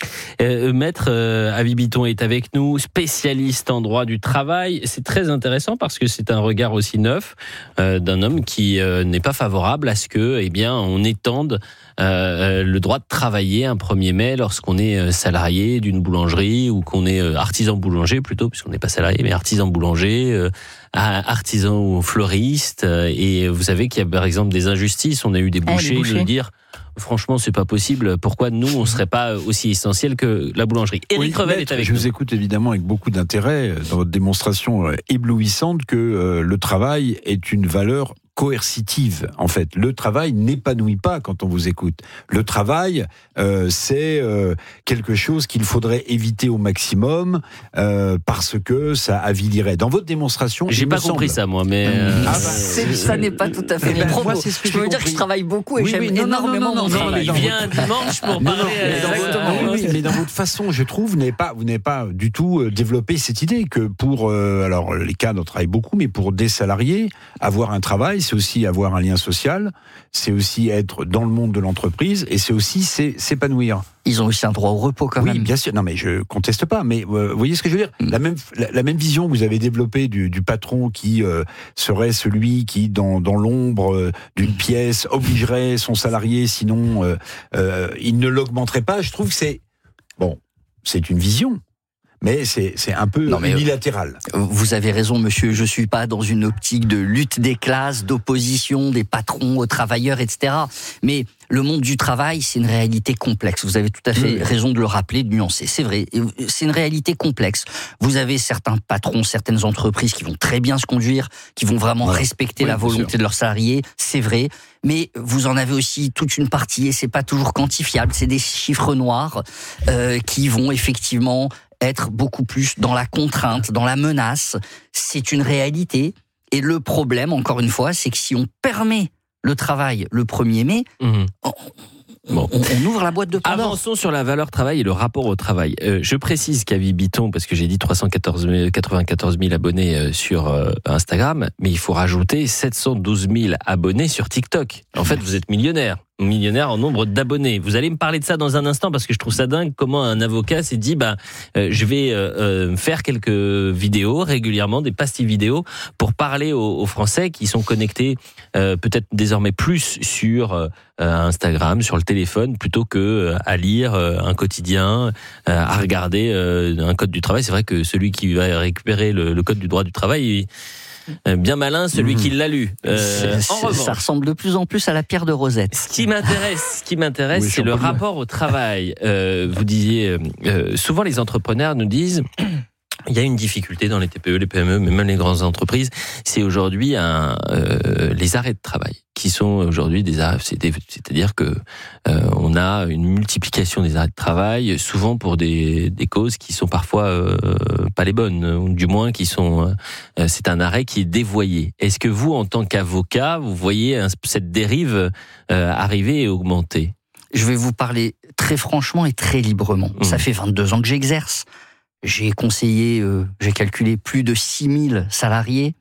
Euh, Maître euh, Avi Bitton est avec nous, spécialiste en droit du travail. C'est très intéressant parce que c'est un regard aussi neuf euh, d'un homme qui euh, n'est pas favorable à ce que, eh bien, on étende euh, le droit de travailler un premier mai lorsqu'on est salarié d'une boulangerie ou qu'on est artisan boulanger plutôt, puisqu'on n'est pas salarié, mais artisan boulanger, euh, artisan ou fleuriste. Et vous savez qu'il y a par exemple des injustices. On a eu des bouchers, ah, nous dire. Franchement, c'est pas possible. Pourquoi nous, on serait pas aussi essentiel que la boulangerie? Éric oui, Revel est avec je nous. Je vous écoute évidemment avec beaucoup d'intérêt dans votre démonstration éblouissante que euh, le travail est une valeur coercitive. En fait, le travail n'épanouit pas quand on vous écoute. Le travail, euh, c'est euh, quelque chose qu'il faudrait éviter au maximum euh, parce que ça avilirait. Dans votre démonstration, j'ai pas compris semble... ça, moi, mais euh... ah bah, ça n'est pas tout à fait mon propos. Moi, c'est ce que je peux vous dire que je travaille beaucoup et oui, j'aime oui, non, énormément non, non, mon non, travail. Il vient un dimanche pour non, parler. Non, à... votre, oui, oui, mais dans votre façon, je trouve, vous n'avez pas, vous n'avez pas du tout développé cette idée que pour, euh, alors les cadres travaillent beaucoup, mais pour des salariés, avoir un travail, c'est aussi avoir un lien social, c'est aussi être dans le monde de l'entreprise et c'est aussi s'épanouir. Ils ont aussi un droit au repos quand oui, même. Oui, bien sûr. Non, mais je conteste pas. Mais euh, vous voyez ce que je veux dire ? mm. La même la, la même vision que vous avez développée du, du patron qui euh, serait celui qui, dans, dans l'ombre euh, d'une pièce, obligerait son salarié, sinon euh, euh, il ne l'augmenterait pas. Je trouve que c'est bon, c'est une vision. Mais c'est, c'est un peu non, mais unilatéral. Vous avez raison, monsieur. Je suis pas dans une optique de lutte des classes, d'opposition des patrons aux travailleurs, et cetera. Mais le monde du travail, c'est une réalité complexe. Vous avez tout à fait mmh. raison de le rappeler, de nuancer. C'est vrai, c'est une réalité complexe. Vous avez certains patrons, certaines entreprises qui vont très bien se conduire, qui vont vraiment ouais. respecter oui, la volonté de leurs salariés. C'est vrai. Mais vous en avez aussi toute une partie, et c'est pas toujours quantifiable. C'est des chiffres noirs euh, qui vont effectivement être beaucoup plus dans la contrainte, dans la menace. C'est une réalité. Et le problème, encore une fois, c'est que si on permet le travail le premier mai, mmh. on, bon. on, on ouvre la boîte de Pandore. Avançons sur la valeur travail et le rapport au travail. Euh, je précise qu'Avi Bitton, parce que j'ai dit trois cent quatre-vingt-quatorze mille abonnés sur euh, Instagram, mais il faut rajouter sept cent douze mille abonnés sur TikTok. En fait, vous êtes millionnaire. millionnaire en nombre d'abonnés. Vous allez me parler de ça dans un instant parce que je trouve ça dingue comment un avocat s'est dit bah euh, je vais euh, faire quelques vidéos régulièrement, des pastilles vidéo pour parler aux, aux Français qui sont connectés euh, peut-être désormais plus sur euh, Instagram, sur le téléphone plutôt que euh, à lire euh, un quotidien, euh, à regarder euh, un code du travail. C'est vrai que celui qui va récupérer le, le code du droit du travail, il, bien malin celui mmh. qui l'a lu. Euh, c'est, en revanche, ça ressemble de plus en plus à la pierre de Rosette. Ce qui m'intéresse, ce qui m'intéresse, oui, c'est le rapport au travail. Euh, vous disiez, euh, souvent les entrepreneurs nous disent. Il y a une difficulté dans les T P E, les P M E, mais même les grandes entreprises. C'est aujourd'hui un, euh, les arrêts de travail qui sont aujourd'hui des arrêts. C'est-à-dire que euh, on a une multiplication des arrêts de travail, souvent pour des, des causes qui sont parfois euh, pas les bonnes, ou du moins qui sont. Euh, c'est un arrêt qui est dévoyé. Est-ce que vous, en tant qu'avocat, vous voyez un, cette dérive euh, arriver et augmenter ? Je vais vous parler très franchement et très librement. Mmh. Ça fait vingt-deux ans que j'exerce. J'ai conseillé, euh, j'ai calculé plus de six mille salariés.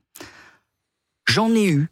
J'en ai eu,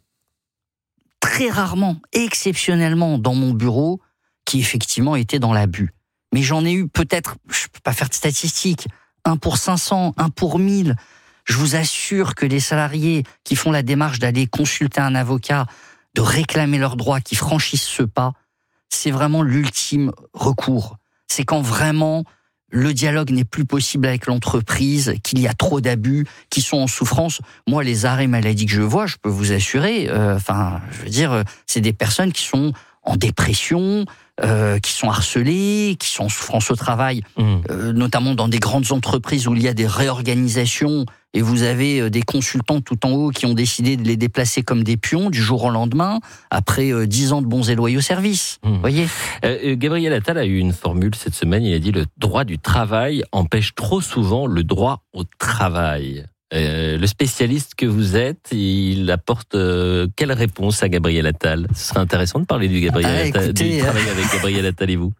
très rarement, exceptionnellement, dans mon bureau, qui effectivement étaient dans l'abus. Mais j'en ai eu peut-être, je peux pas faire de statistiques, un pour cinq cents, un pour mille. Je vous assure que les salariés qui font la démarche d'aller consulter un avocat, de réclamer leurs droits, qui franchissent ce pas, c'est vraiment l'ultime recours. C'est quand vraiment le dialogue n'est plus possible avec l'entreprise, qu'il y a trop d'abus, qui sont en souffrance. Moi, les arrêts maladie que je vois, je peux vous assurer, euh, enfin, je veux dire, c'est des personnes qui sont en dépression, euh, qui sont harcelées, qui sont en souffrance au travail, mmh. euh, notamment dans des grandes entreprises où il y a des réorganisations et vous avez des consultants tout en haut qui ont décidé de les déplacer comme des pions du jour au lendemain après euh, dix ans de bons et loyaux services. Mmh. Voyez. Euh, Gabriel Attal a eu une formule cette semaine. Il a dit le droit du travail empêche trop souvent le droit au travail. Euh, le spécialiste que vous êtes, il apporte euh, quelle réponse à Gabriel Attal ? Ce serait intéressant de parler du, Gabriel ah, Attal, écoutez, du travail euh... avec Gabriel Attal et vous.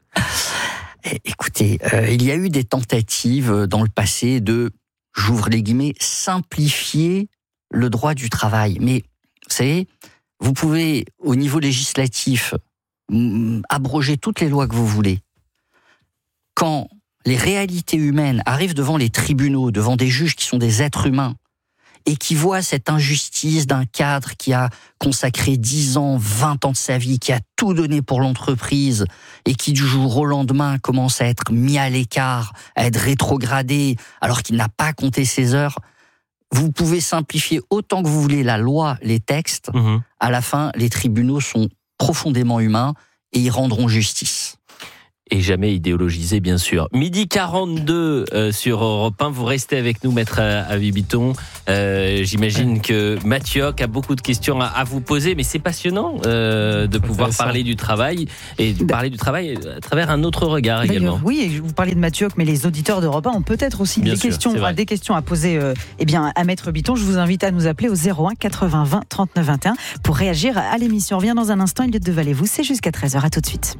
Écoutez, euh, il y a eu des tentatives dans le passé de, j'ouvre les guillemets, simplifier le droit du travail. Mais, vous savez, vous pouvez, au niveau législatif, m- abroger toutes les lois que vous voulez. Quand les réalités humaines arrivent devant les tribunaux, devant des juges qui sont des êtres humains, et qui voient cette injustice d'un cadre qui a consacré dix ans, vingt ans de sa vie, qui a tout donné pour l'entreprise, et qui du jour au lendemain commence à être mis à l'écart, à être rétrogradé, alors qu'il n'a pas compté ses heures, vous pouvez simplifier autant que vous voulez la loi, les textes, mmh. à la fin, les tribunaux sont profondément humains, et ils rendront justice. Et jamais idéologisé, bien sûr. Midi quarante-deux euh, sur Europe un. Vous restez avec nous, Maître Avis Bitton. Euh, j'imagine que Mathieu a beaucoup de questions à, à vous poser, mais c'est passionnant euh, de pouvoir parler du travail et de parler du travail à travers un autre regard D'ailleurs, également. Oui, vous parlez de Mathieu, mais les auditeurs d'Europe un ont peut-être aussi des, sûr, questions, des questions à poser euh, eh bien, à Maître Bitton. Je vous invite à nous appeler au zéro un quatre-vingts vingt trente-neuf vingt et un pour réagir à l'émission. On revient dans un instant. Elliott Deval-et-vous, c'est jusqu'à treize heures. À tout de suite.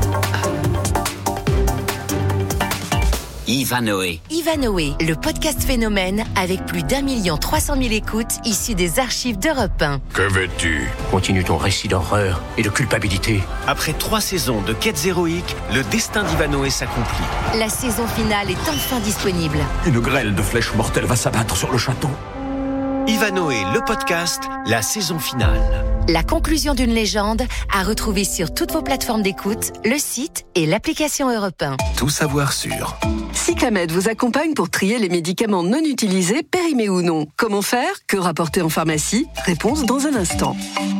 Ivanoé. Ivanoé, le podcast phénomène avec plus d'un million trois cent mille écoutes issues des archives d'Europe un. Que veux-tu ? Continue ton récit d'horreur et de culpabilité. Après trois saisons de quêtes héroïques, le destin d'Ivanoé s'accomplit. La saison finale est enfin disponible. Une grêle de flèches mortelles va s'abattre sur le château. Ivanoé, le podcast, la saison finale. La conclusion d'une légende à retrouver sur toutes vos plateformes d'écoute, le site et l'application Europe un. Tout savoir sur. Cyclamed vous accompagne pour trier les médicaments non utilisés, périmés ou non. Comment faire ? Que rapporter en pharmacie ? Réponse dans un instant.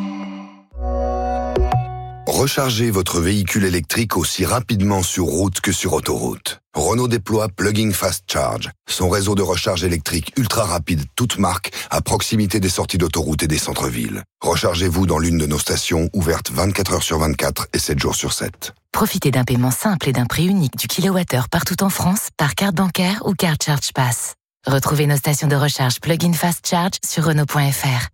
Rechargez votre véhicule électrique aussi rapidement sur route que sur autoroute. Renault déploie Plug-in Fast Charge, son réseau de recharge électrique ultra rapide, toute marque, à proximité des sorties d'autoroute et des centres-villes. Rechargez-vous dans l'une de nos stations ouvertes vingt-quatre heures sur vingt-quatre et sept jours sur sept. Profitez d'un paiement simple et d'un prix unique du kilowattheure partout en France par carte bancaire ou carte Charge Pass. Retrouvez nos stations de recharge Plug-in Fast Charge sur Renault point F R.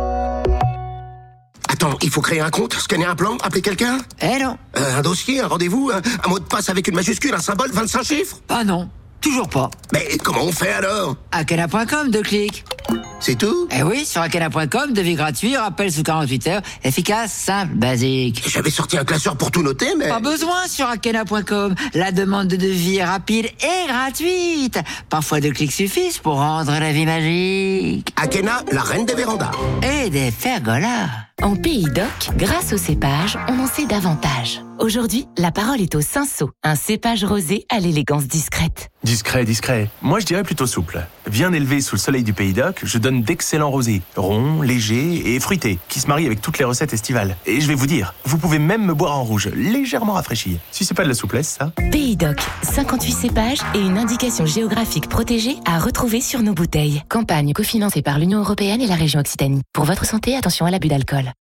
Attends, il faut créer un compte, scanner un plan, appeler quelqu'un ? Eh non. Euh, un dossier, un rendez-vous, un, un mot de passe avec une majuscule, un symbole, vingt-cinq chiffres ? Ah non, toujours pas. Mais comment on fait alors ? Akena point com, deux clics. C'est tout ? Eh oui, sur Akena point com, devis gratuit, rappel sous quarante-huit heures, efficace, simple, basique. J'avais sorti un classeur pour tout noter, mais... Pas besoin sur Akena point com. La demande de devis est rapide et gratuite. Parfois deux clics suffisent pour rendre la vie magique. Akena, la reine des vérandas. Et des pergolas. En Pays d'Oc, grâce au cépage, on en sait davantage. Aujourd'hui, la parole est au Cinsault, un cépage rosé à l'élégance discrète. Discret, discret. Moi, je dirais plutôt souple. Bien élevé sous le soleil du Pays d'Oc, je donne d'excellents rosés, ronds, légers et fruités, qui se marient avec toutes les recettes estivales. Et je vais vous dire, vous pouvez même me boire en rouge, légèrement rafraîchi. Si c'est pas de la souplesse, ça. Pays d'Oc, cinquante-huit cépages et une indication géographique protégée à retrouver sur nos bouteilles. Campagne cofinancée par l'Union européenne et la région Occitanie. Pour votre santé, attention à l'abus d'alcool.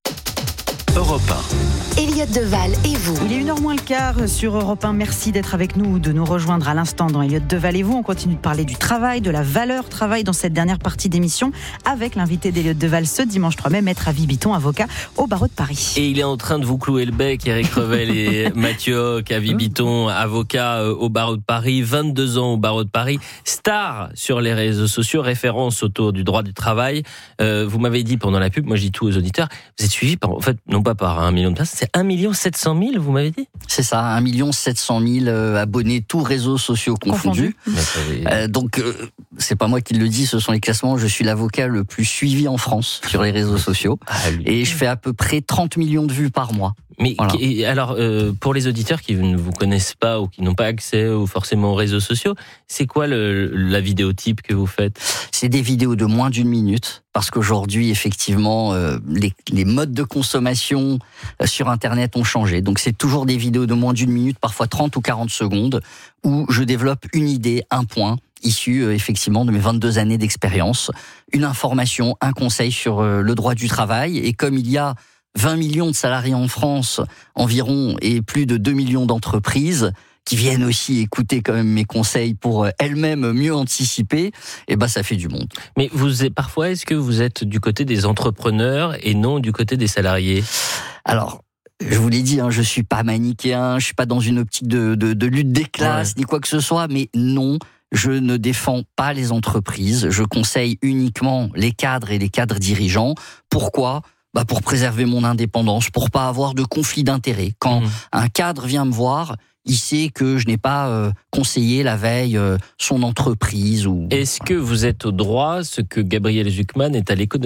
Europe un. Elliott Deval et vous. Il est une heure moins le quart sur Europe un. Merci d'être avec nous, de nous rejoindre à l'instant dans Elliott Deval et vous. On continue de parler du travail, de la valeur travail dans cette dernière partie d'émission avec l'invité d'Elliott Deval ce dimanche trois mai, Maître Avis Bitton, avocat au barreau de Paris. Et il est en train de vous clouer le bec, Eric Revel et Mathieu Avis Bitton, avocat au barreau de Paris, vingt-deux ans au barreau de Paris, star sur les réseaux sociaux, référence autour du droit du travail. Euh, vous m'avez dit pendant la pub, moi je dis tout aux auditeurs, vous êtes suivi par, en fait, non pas par un million de personnes, c'est un million sept cent mille, vous m'avez dit ? C'est ça, un million sept cent mille abonnés, tous réseaux sociaux confondus. Confondu. Euh, donc, euh, c'est pas moi qui le dis, ce sont les classements. Je suis l'avocat le plus suivi en France sur les réseaux sociaux. Ah, et je fais à peu près trente millions de vues par mois. Mais voilà. Alors, euh, pour les auditeurs qui ne vous connaissent pas ou qui n'ont pas accès ou forcément aux réseaux sociaux, c'est quoi le, la vidéo type que vous faites ? C'est des vidéos de moins d'une minute, parce qu'aujourd'hui, effectivement, euh, les, les modes de consommation euh, sur Internet ont changé. Donc, c'est toujours des vidéos de moins d'une minute, parfois trente ou quarante secondes, où je développe une idée, un point, issu euh, effectivement de mes vingt-deux années d'expérience, une information, un conseil sur euh, le droit du travail. Et comme il y a vingt millions de salariés en France environ et plus de deux millions d'entreprises qui viennent aussi écouter quand même mes conseils pour elles-mêmes mieux anticiper, et ben ça fait du monde. Mais vous êtes, parfois, est-ce que vous êtes du côté des entrepreneurs et non du côté des salariés ? Alors, je vous l'ai dit, hein, je suis pas manichéen, je suis pas dans une optique de, de, de lutte des classes, ouais. ni quoi que ce soit, mais non, je ne défends pas les entreprises, je conseille uniquement les cadres et les cadres dirigeants. Pourquoi ? Bah pour préserver mon indépendance, pour pas avoir de conflit d'intérêts. Quand mmh. un cadre vient me voir, il sait que je n'ai pas euh, conseillé la veille euh, son entreprise. Ou... Est-ce que vous êtes au droit ce que Gabriel Zucman est à l'économie ?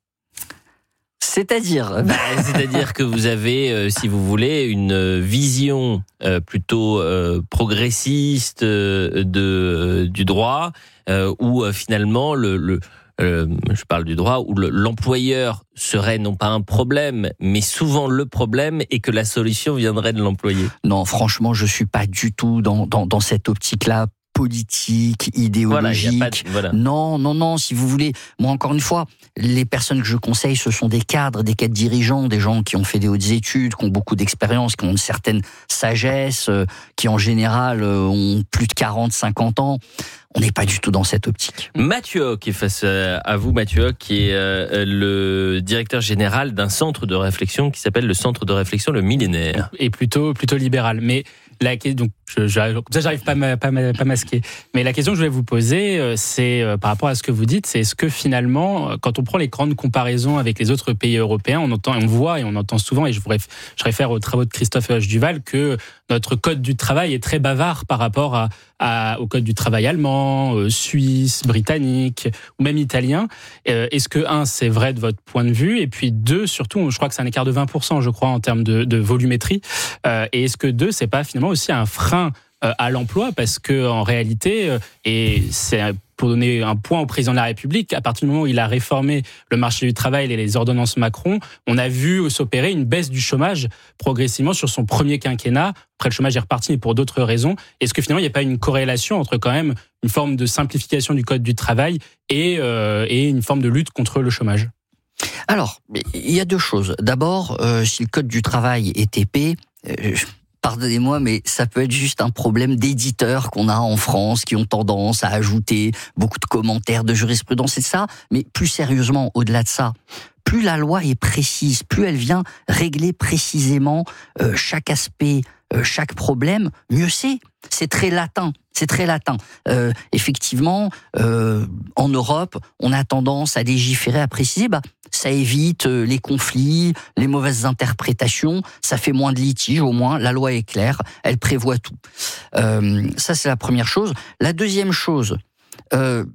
C'est-à-dire bah, C'est-à-dire que vous avez, euh, si vous voulez, une vision euh, plutôt euh, progressiste euh, de, euh, du droit, euh, où euh, finalement, le, le, euh, je parle du droit, où le, l'employeur serait non pas un problème, mais souvent le problème, et que la solution viendrait de l'employé. Non, franchement, je suis pas du tout dans, dans, dans cette optique-là. Politique, idéologique. Voilà, y a pas de, voilà. Non, non, non, si vous voulez. Moi, encore une fois, les personnes que je conseille, ce sont des cadres, des cadres dirigeants, des gens qui ont fait des hautes études, qui ont beaucoup d'expérience, qui ont une certaine sagesse, euh, qui en général euh, ont plus de quarante, cinquante ans. On n'est pas du tout dans cette optique. Mathieu Hoc est face à vous, Mathieu Hoc, qui est euh, le directeur général d'un centre de réflexion qui s'appelle le Centre de réflexion Le Millénaire. Et plutôt, plutôt libéral. Mais la donc, je, je, comme ça, j'arrive pas à pas, pas masquer. Mais la question que je voulais vous poser, c'est par rapport à ce que vous dites, c'est est-ce que finalement, quand on prend les grandes comparaisons avec les autres pays européens, on entend, on voit et on entend souvent, et je, vous réf, je réfère aux travaux de Christophe H. Duval, que notre code du travail est très bavard par rapport à, à, au code du travail allemand, euh, suisse, britannique ou même italien. Euh, est-ce que, un, c'est vrai de votre point de vue, et puis deux, surtout, je crois que c'est un écart de vingt pour cent, je crois, en termes de, de volumétrie. Euh, et est-ce que deux, c'est pas finalement aussi un frein euh, à l'emploi, parce que en réalité, euh, et c'est pour donner un point au président de la République, à partir du moment où il a réformé le marché du travail et les ordonnances Macron, on a vu s'opérer une baisse du chômage progressivement sur son premier quinquennat. Après, le chômage est reparti, mais pour d'autres raisons. Est-ce que finalement, il n'y a pas une corrélation entre quand même une forme de simplification du code du travail et, euh, et une forme de lutte contre le chômage ? Alors, il y a deux choses. D'abord, euh, si le code du travail est épais, euh, pardonnez-moi, mais ça peut être juste un problème d'éditeurs qu'on a en France, qui ont tendance à ajouter beaucoup de commentaires de jurisprudence et de ça. Mais plus sérieusement, au-delà de ça, plus la loi est précise, plus elle vient régler précisément euh, chaque aspect, euh, chaque problème, mieux c'est. C'est très latin. C'est très latin. Euh, effectivement, euh, en Europe, on a tendance à légiférer, à préciser. Bah, ça évite euh, les conflits, les mauvaises interprétations. Ça fait moins de litiges, au moins. La loi est claire. Elle prévoit tout. Euh, ça, c'est la première chose. La deuxième chose. Euh,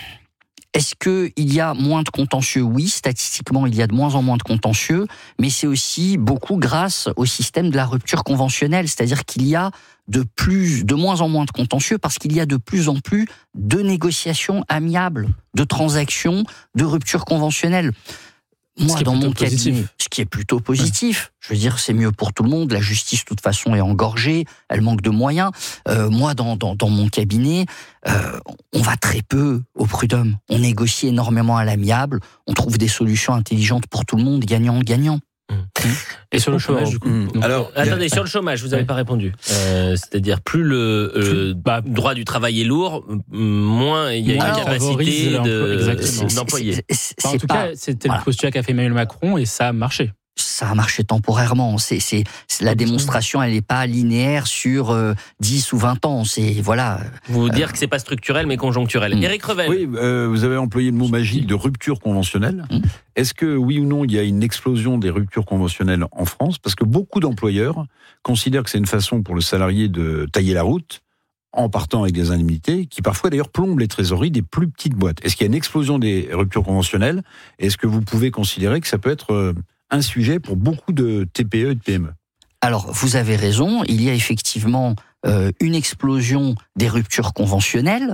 Est-ce qu'il y a moins de contentieux ? Oui, statistiquement, il y a de moins en moins de contentieux, mais c'est aussi beaucoup grâce au système de la rupture conventionnelle, c'est-à-dire qu'il y a de plus, de moins en moins de contentieux parce qu'il y a de plus en plus de négociations amiables, de transactions, de rupture conventionnelle. Moi, dans mon cabinet, ce qui est plutôt positif, je veux dire, c'est mieux pour tout le monde. La justice, de toute façon, est engorgée, elle manque de moyens. Euh, moi, dans, dans, dans mon cabinet, euh, on va très peu au prud'homme. On négocie énormément à l'amiable, on trouve des solutions intelligentes pour tout le monde, gagnant-gagnant. Mmh. Et sur le chômage, du coup. Mmh. Alors, attendez, sur le chômage, vous n'avez ouais. pas répondu. Euh, c'est-à-dire, plus le euh, bah, droit du travail est lourd, moins il y a Alors, une capacité de, d'employer. C'est, c'est, enfin, en tout pas, cas, c'était voilà. le postulat qu'a fait Emmanuel Macron et ça a marché. Ça a marché temporairement. C'est, c'est, c'est la démonstration, elle n'est pas linéaire sur euh, dix ou vingt ans. C'est voilà. Vous euh, dire que c'est pas structurel mais conjoncturel. Mmh. Éric Revel. Oui, euh, vous avez employé le mot magique de rupture conventionnelle. Mmh. Est-ce que oui ou non il y a une explosion des ruptures conventionnelles en France ? Parce que beaucoup d'employeurs considèrent que c'est une façon pour le salarié de tailler la route en partant avec des indemnités qui parfois d'ailleurs plombent les trésoreries des plus petites boîtes. Est-ce qu'il y a une explosion des ruptures conventionnelles ? Est-ce que vous pouvez considérer que ça peut être euh, un sujet pour beaucoup de T P E et de P M E. Alors, vous avez raison, il y a effectivement euh, une explosion des ruptures conventionnelles.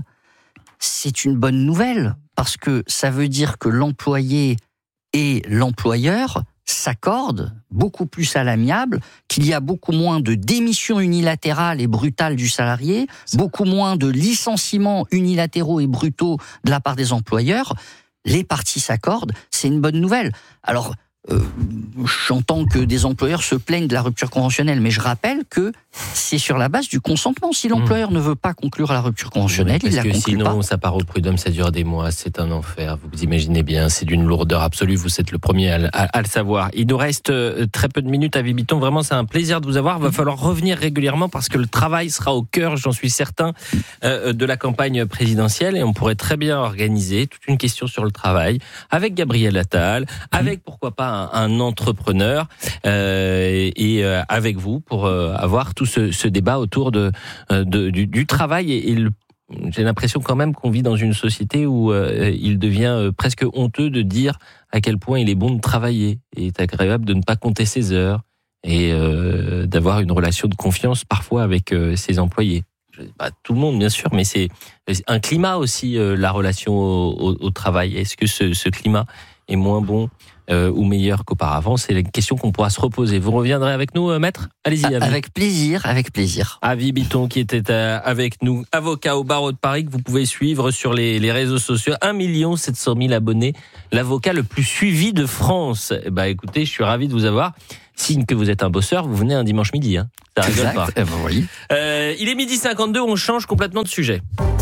C'est une bonne nouvelle, parce que ça veut dire que l'employé et l'employeur s'accordent beaucoup plus à l'amiable, qu'il y a beaucoup moins de démissions unilatérales et brutales du salarié, beaucoup moins de licenciements unilatéraux et brutaux de la part des employeurs. Les parties s'accordent, c'est une bonne nouvelle. Alors, Euh, j'entends que des employeurs se plaignent de la rupture conventionnelle, mais je rappelle que c'est sur la base du consentement. Si l'employeur mmh. ne veut pas conclure la rupture conventionnelle, oui, il la conclut sinon, pas. Sinon, ça part au prud'homme, ça dure des mois, c'est un enfer. Vous vous imaginez bien, c'est d'une lourdeur absolue. Vous êtes le premier à, à, à le savoir. Il nous reste très peu de minutes à Vibiton. Vraiment, c'est un plaisir de vous avoir. Il va falloir revenir régulièrement parce que le travail sera au cœur, j'en suis certain, euh, de la campagne présidentielle, et on pourrait très bien organiser toute une question sur le travail avec Gabriel Attal, avec pourquoi pas un, un entrepreneur euh, et euh, avec vous pour euh, avoir tout tout ce, ce débat autour de, de du, du travail et, et le j'ai l'impression quand même qu'on vit dans une société où euh, il devient euh, presque honteux de dire à quel point il est bon de travailler. Et c'est agréable de ne pas compter ses heures et euh, d'avoir une relation de confiance parfois avec euh, ses employés. Pas tout le monde, bien sûr, mais c'est un climat aussi, euh, la relation au, au, au travail. Est-ce que ce, ce climat est moins bon euh, ou meilleur qu'auparavant? C'est une question qu'on pourra se reposer. Vous reviendrez avec nous, euh, maître? Allez-y, Avi. Avec plaisir, avec plaisir. Avi Bitton qui était euh, avec nous, avocat au barreau de Paris, que vous pouvez suivre sur les, les réseaux sociaux. un million sept cent mille abonnés, l'avocat le plus suivi de France. Eh ben, écoutez, je suis ravi de vous avoir. Signe que vous êtes un bosseur, vous venez un dimanche midi. Hein. Ça rigole pas. Eh ben, oui. euh, il est midi cinquante-deux, on change complètement de sujet.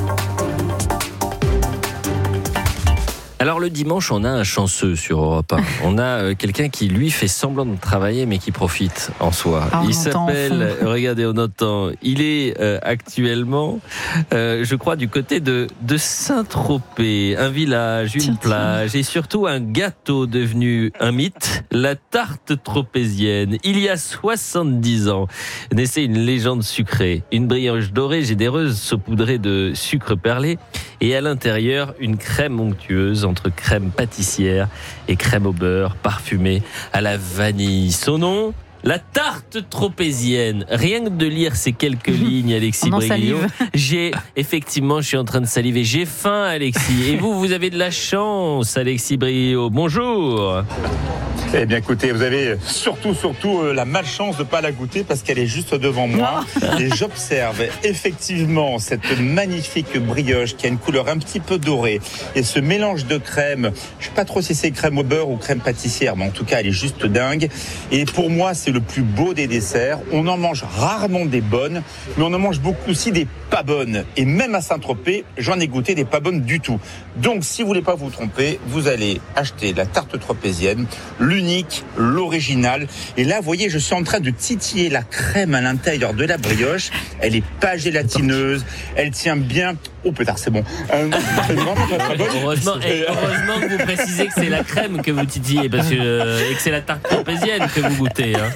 Alors le dimanche, on a un chanceux sur Europe un. On a quelqu'un qui, lui, fait semblant de travailler, mais qui profite en soi. Ah, il s'appelle, regardez, on entend, il est euh, actuellement, euh, je crois, du côté de, de Saint-Tropez. Un village, une tiens, plage tiens. Et surtout un gâteau devenu un mythe, la tarte tropézienne. Il y a soixante-dix ans, naissait une légende sucrée. Une brioche dorée, généreuse, saupoudrée de sucre perlé. Et à l'intérieur, une crème onctueuse entre crème pâtissière et crème au beurre parfumée à la vanille. Son nom, la tarte tropézienne. Rien que de lire ces quelques lignes, Alexis Briguillot, j'ai effectivement, je suis en train de saliver. J'ai faim, Alexis. Et vous, vous avez de la chance, Alexis Briguillot. Bonjour. Eh bien, écoutez, vous avez surtout, surtout euh, la malchance de ne pas la goûter parce qu'elle est juste devant moi. Et j'observe effectivement cette magnifique brioche qui a une couleur un petit peu dorée. Et ce mélange de crème, je ne sais pas trop si c'est crème au beurre ou crème pâtissière, mais en tout cas, elle est juste dingue. Et pour moi, c'est le plus beau des desserts. On en mange rarement des bonnes, mais on en mange beaucoup aussi des pas bonnes. Et même à Saint-Tropez, j'en ai goûté des pas bonnes du tout. Donc, si vous voulez pas vous tromper, vous allez acheter la tarte tropézienne, l'unique, l'original. Et là, vous voyez, je suis en train de titiller la crème à l'intérieur de la brioche. Elle est pas gélatineuse, elle tient bien. Oh pétard, c'est bon. Euh, c'est vraiment très, très bonne. Heureusement, et heureusement que vous précisez que c'est la crème que vous titillez, parce que euh, et que c'est la tarte tropézienne que vous goûtez. Hein.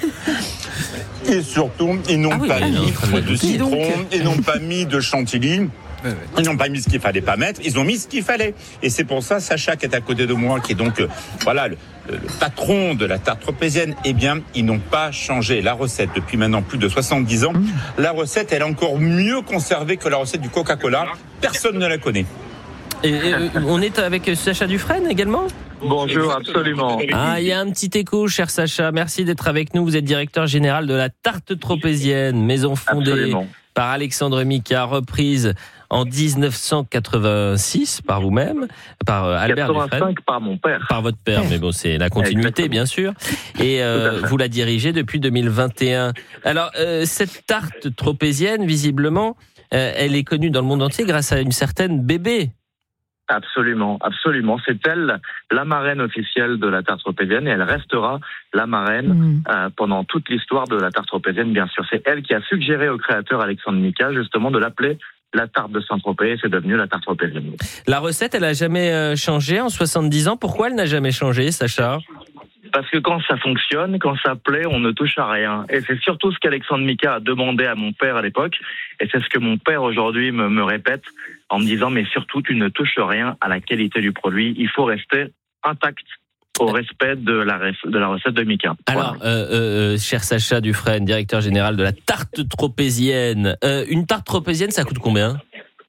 Et surtout, ils n'ont ah oui, pas mis de citron, donc. Ils n'ont pas mis de chantilly. Ils n'ont pas mis ce qu'il fallait pas mettre, ils ont mis ce qu'il fallait. Et c'est pour ça, Sacha qui est à côté de moi, qui est donc euh, voilà le, le patron de la tarte tropézienne, eh bien, ils n'ont pas changé la recette depuis maintenant plus de soixante-dix ans. Mmh. La recette, elle est encore mieux conservée que la recette du Coca-Cola. Personne ne la connaît. Et, et on est avec Sacha Dufresne également ? Bonjour, absolument. Ah, il y a un petit écho, cher Sacha. Merci d'être avec nous. Vous êtes directeur général de la tarte tropézienne, maison fondée absolument. Par Alexandre Mica, reprise en dix-neuf cent quatre-vingt-six par vous-même, par Albert Dufresne. quatre-vingt-cinq par mon père. Par votre père, mais bon, c'est la continuité, exactement. Bien sûr. Et euh, vous la dirigez depuis deux mille vingt et un. Alors, euh, cette tarte tropézienne, visiblement, euh, elle est connue dans le monde entier grâce à une certaine Bébé. Absolument, absolument. C'est elle la marraine officielle de la tarte tropézienne et elle restera la marraine mmh. euh, pendant toute l'histoire de la tarte tropézienne, bien sûr. C'est elle qui a suggéré au créateur Alexandre Mica justement de l'appeler la tarte de Saint-Tropez, c'est devenu la tarte tropézienne. La recette, elle a jamais changé en soixante-dix ans. Pourquoi elle n'a jamais changé, Sacha ? Parce que quand ça fonctionne, quand ça plaît, on ne touche à rien. Et c'est surtout ce qu'Alexandre Mica a demandé à mon père à l'époque. Et c'est ce que mon père aujourd'hui me, me répète en me disant, mais surtout, tu ne touches rien à la qualité du produit. Il faut rester intact au respect de la, de la recette de Mica. Alors, voilà. euh, euh, cher Sacha Dufresne, directeur général de la tarte tropézienne, euh, une tarte tropézienne, ça coûte combien ?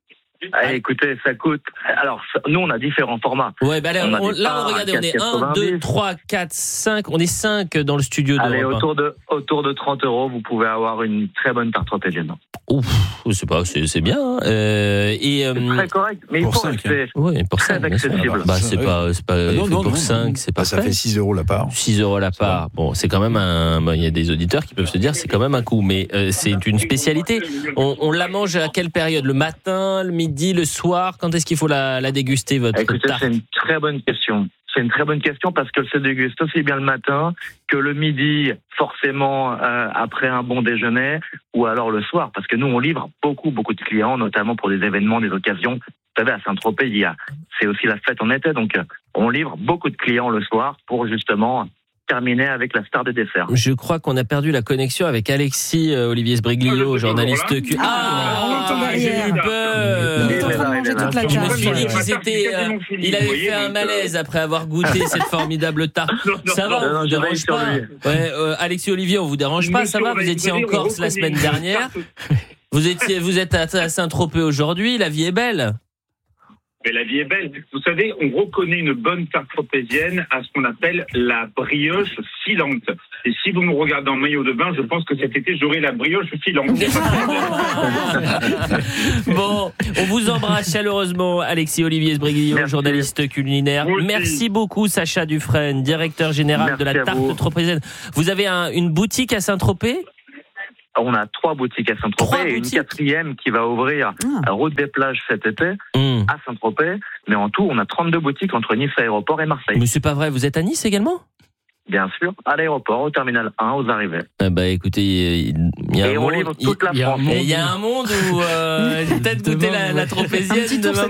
Ah, écoutez, ça coûte. Alors, nous, on a différents formats. Ouais, bah allez, on on, là, regardez, on est un, deux, trois, quatre, cinq. On est cinq dans le studio de. Allez, autour de, autour de trente euros, vous pouvez avoir une très bonne tarte tropézienne. Ouf, c'est pas, c'est, c'est bien. Hein. Euh, et euh, c'est très correct, mais il faut rester ouais, pour très cinq, accessible. Bah, c'est pas, c'est pas. Ah, non, non, pour non, cinq, c'est pas. Bah, ça fait six euros la part. six euros la part. Bon, c'est quand même un. Bon, il y a des auditeurs qui peuvent se dire, c'est quand même un coup, mais euh, c'est une spécialité. On, on la mange à quelle période ? Le matin, le midi, le soir ? Quand est-ce qu'il faut la, la déguster, votre Écoutez, tarte ? C'est une très bonne question. C'est une très bonne question parce qu'elle se déguste aussi bien le matin que le midi, forcément euh, après un bon déjeuner, ou alors le soir, parce que nous on livre beaucoup beaucoup de clients, notamment pour des événements, des occasions. Vous savez, à Saint-Tropez, il y a, c'est aussi la fête en été, donc on livre beaucoup de clients le soir pour justement terminer avec la star des desserts. Je crois qu'on a perdu la connexion avec Alexis euh, Olivier Sbriglio, journaliste Q. Ah, Ah, j'ai eu peur. Il est en train de manger toute la Je me tarte. suis dit qu'il était, euh, il avait fait un malaise après avoir goûté cette formidable tarte. Ça va, on vous dérange pas. Ouais, euh, Alexis Olivier, on vous dérange pas, ça va. Vous étiez en Corse la semaine dernière. Vous étiez, vous êtes à Saint-Tropez aujourd'hui. La vie est belle. Mais la vie est belle. Vous savez, on reconnaît une bonne tarte tropézienne à ce qu'on appelle la brioche filante. Et si vous me regardez en maillot de bain, je pense que cet été, j'aurai la brioche filante. Bon, on vous embrasse chaleureusement, Alexis Olivier Sbriglio, Merci. journaliste culinaire. Merci beaucoup, Sacha Dufresne, directeur général Merci de la tarte tropézienne. Vous avez un, une boutique à Saint-Tropez ? On a trois boutiques à Saint-Tropez et une quatrième qui va ouvrir à Route des Plages cet été mmh. à Saint-Tropez. Mais en tout, on a trente-deux boutiques entre Nice Aéroport et Marseille. Mais c'est pas vrai, vous êtes à Nice également ? Bien sûr, à l'aéroport, au terminal un, aux arrivées. Ah bah écoutez, il y a et un on monde, livre toute la France. Il y a un monde où euh, j'ai peut-être goûté la, la tropézienne demain.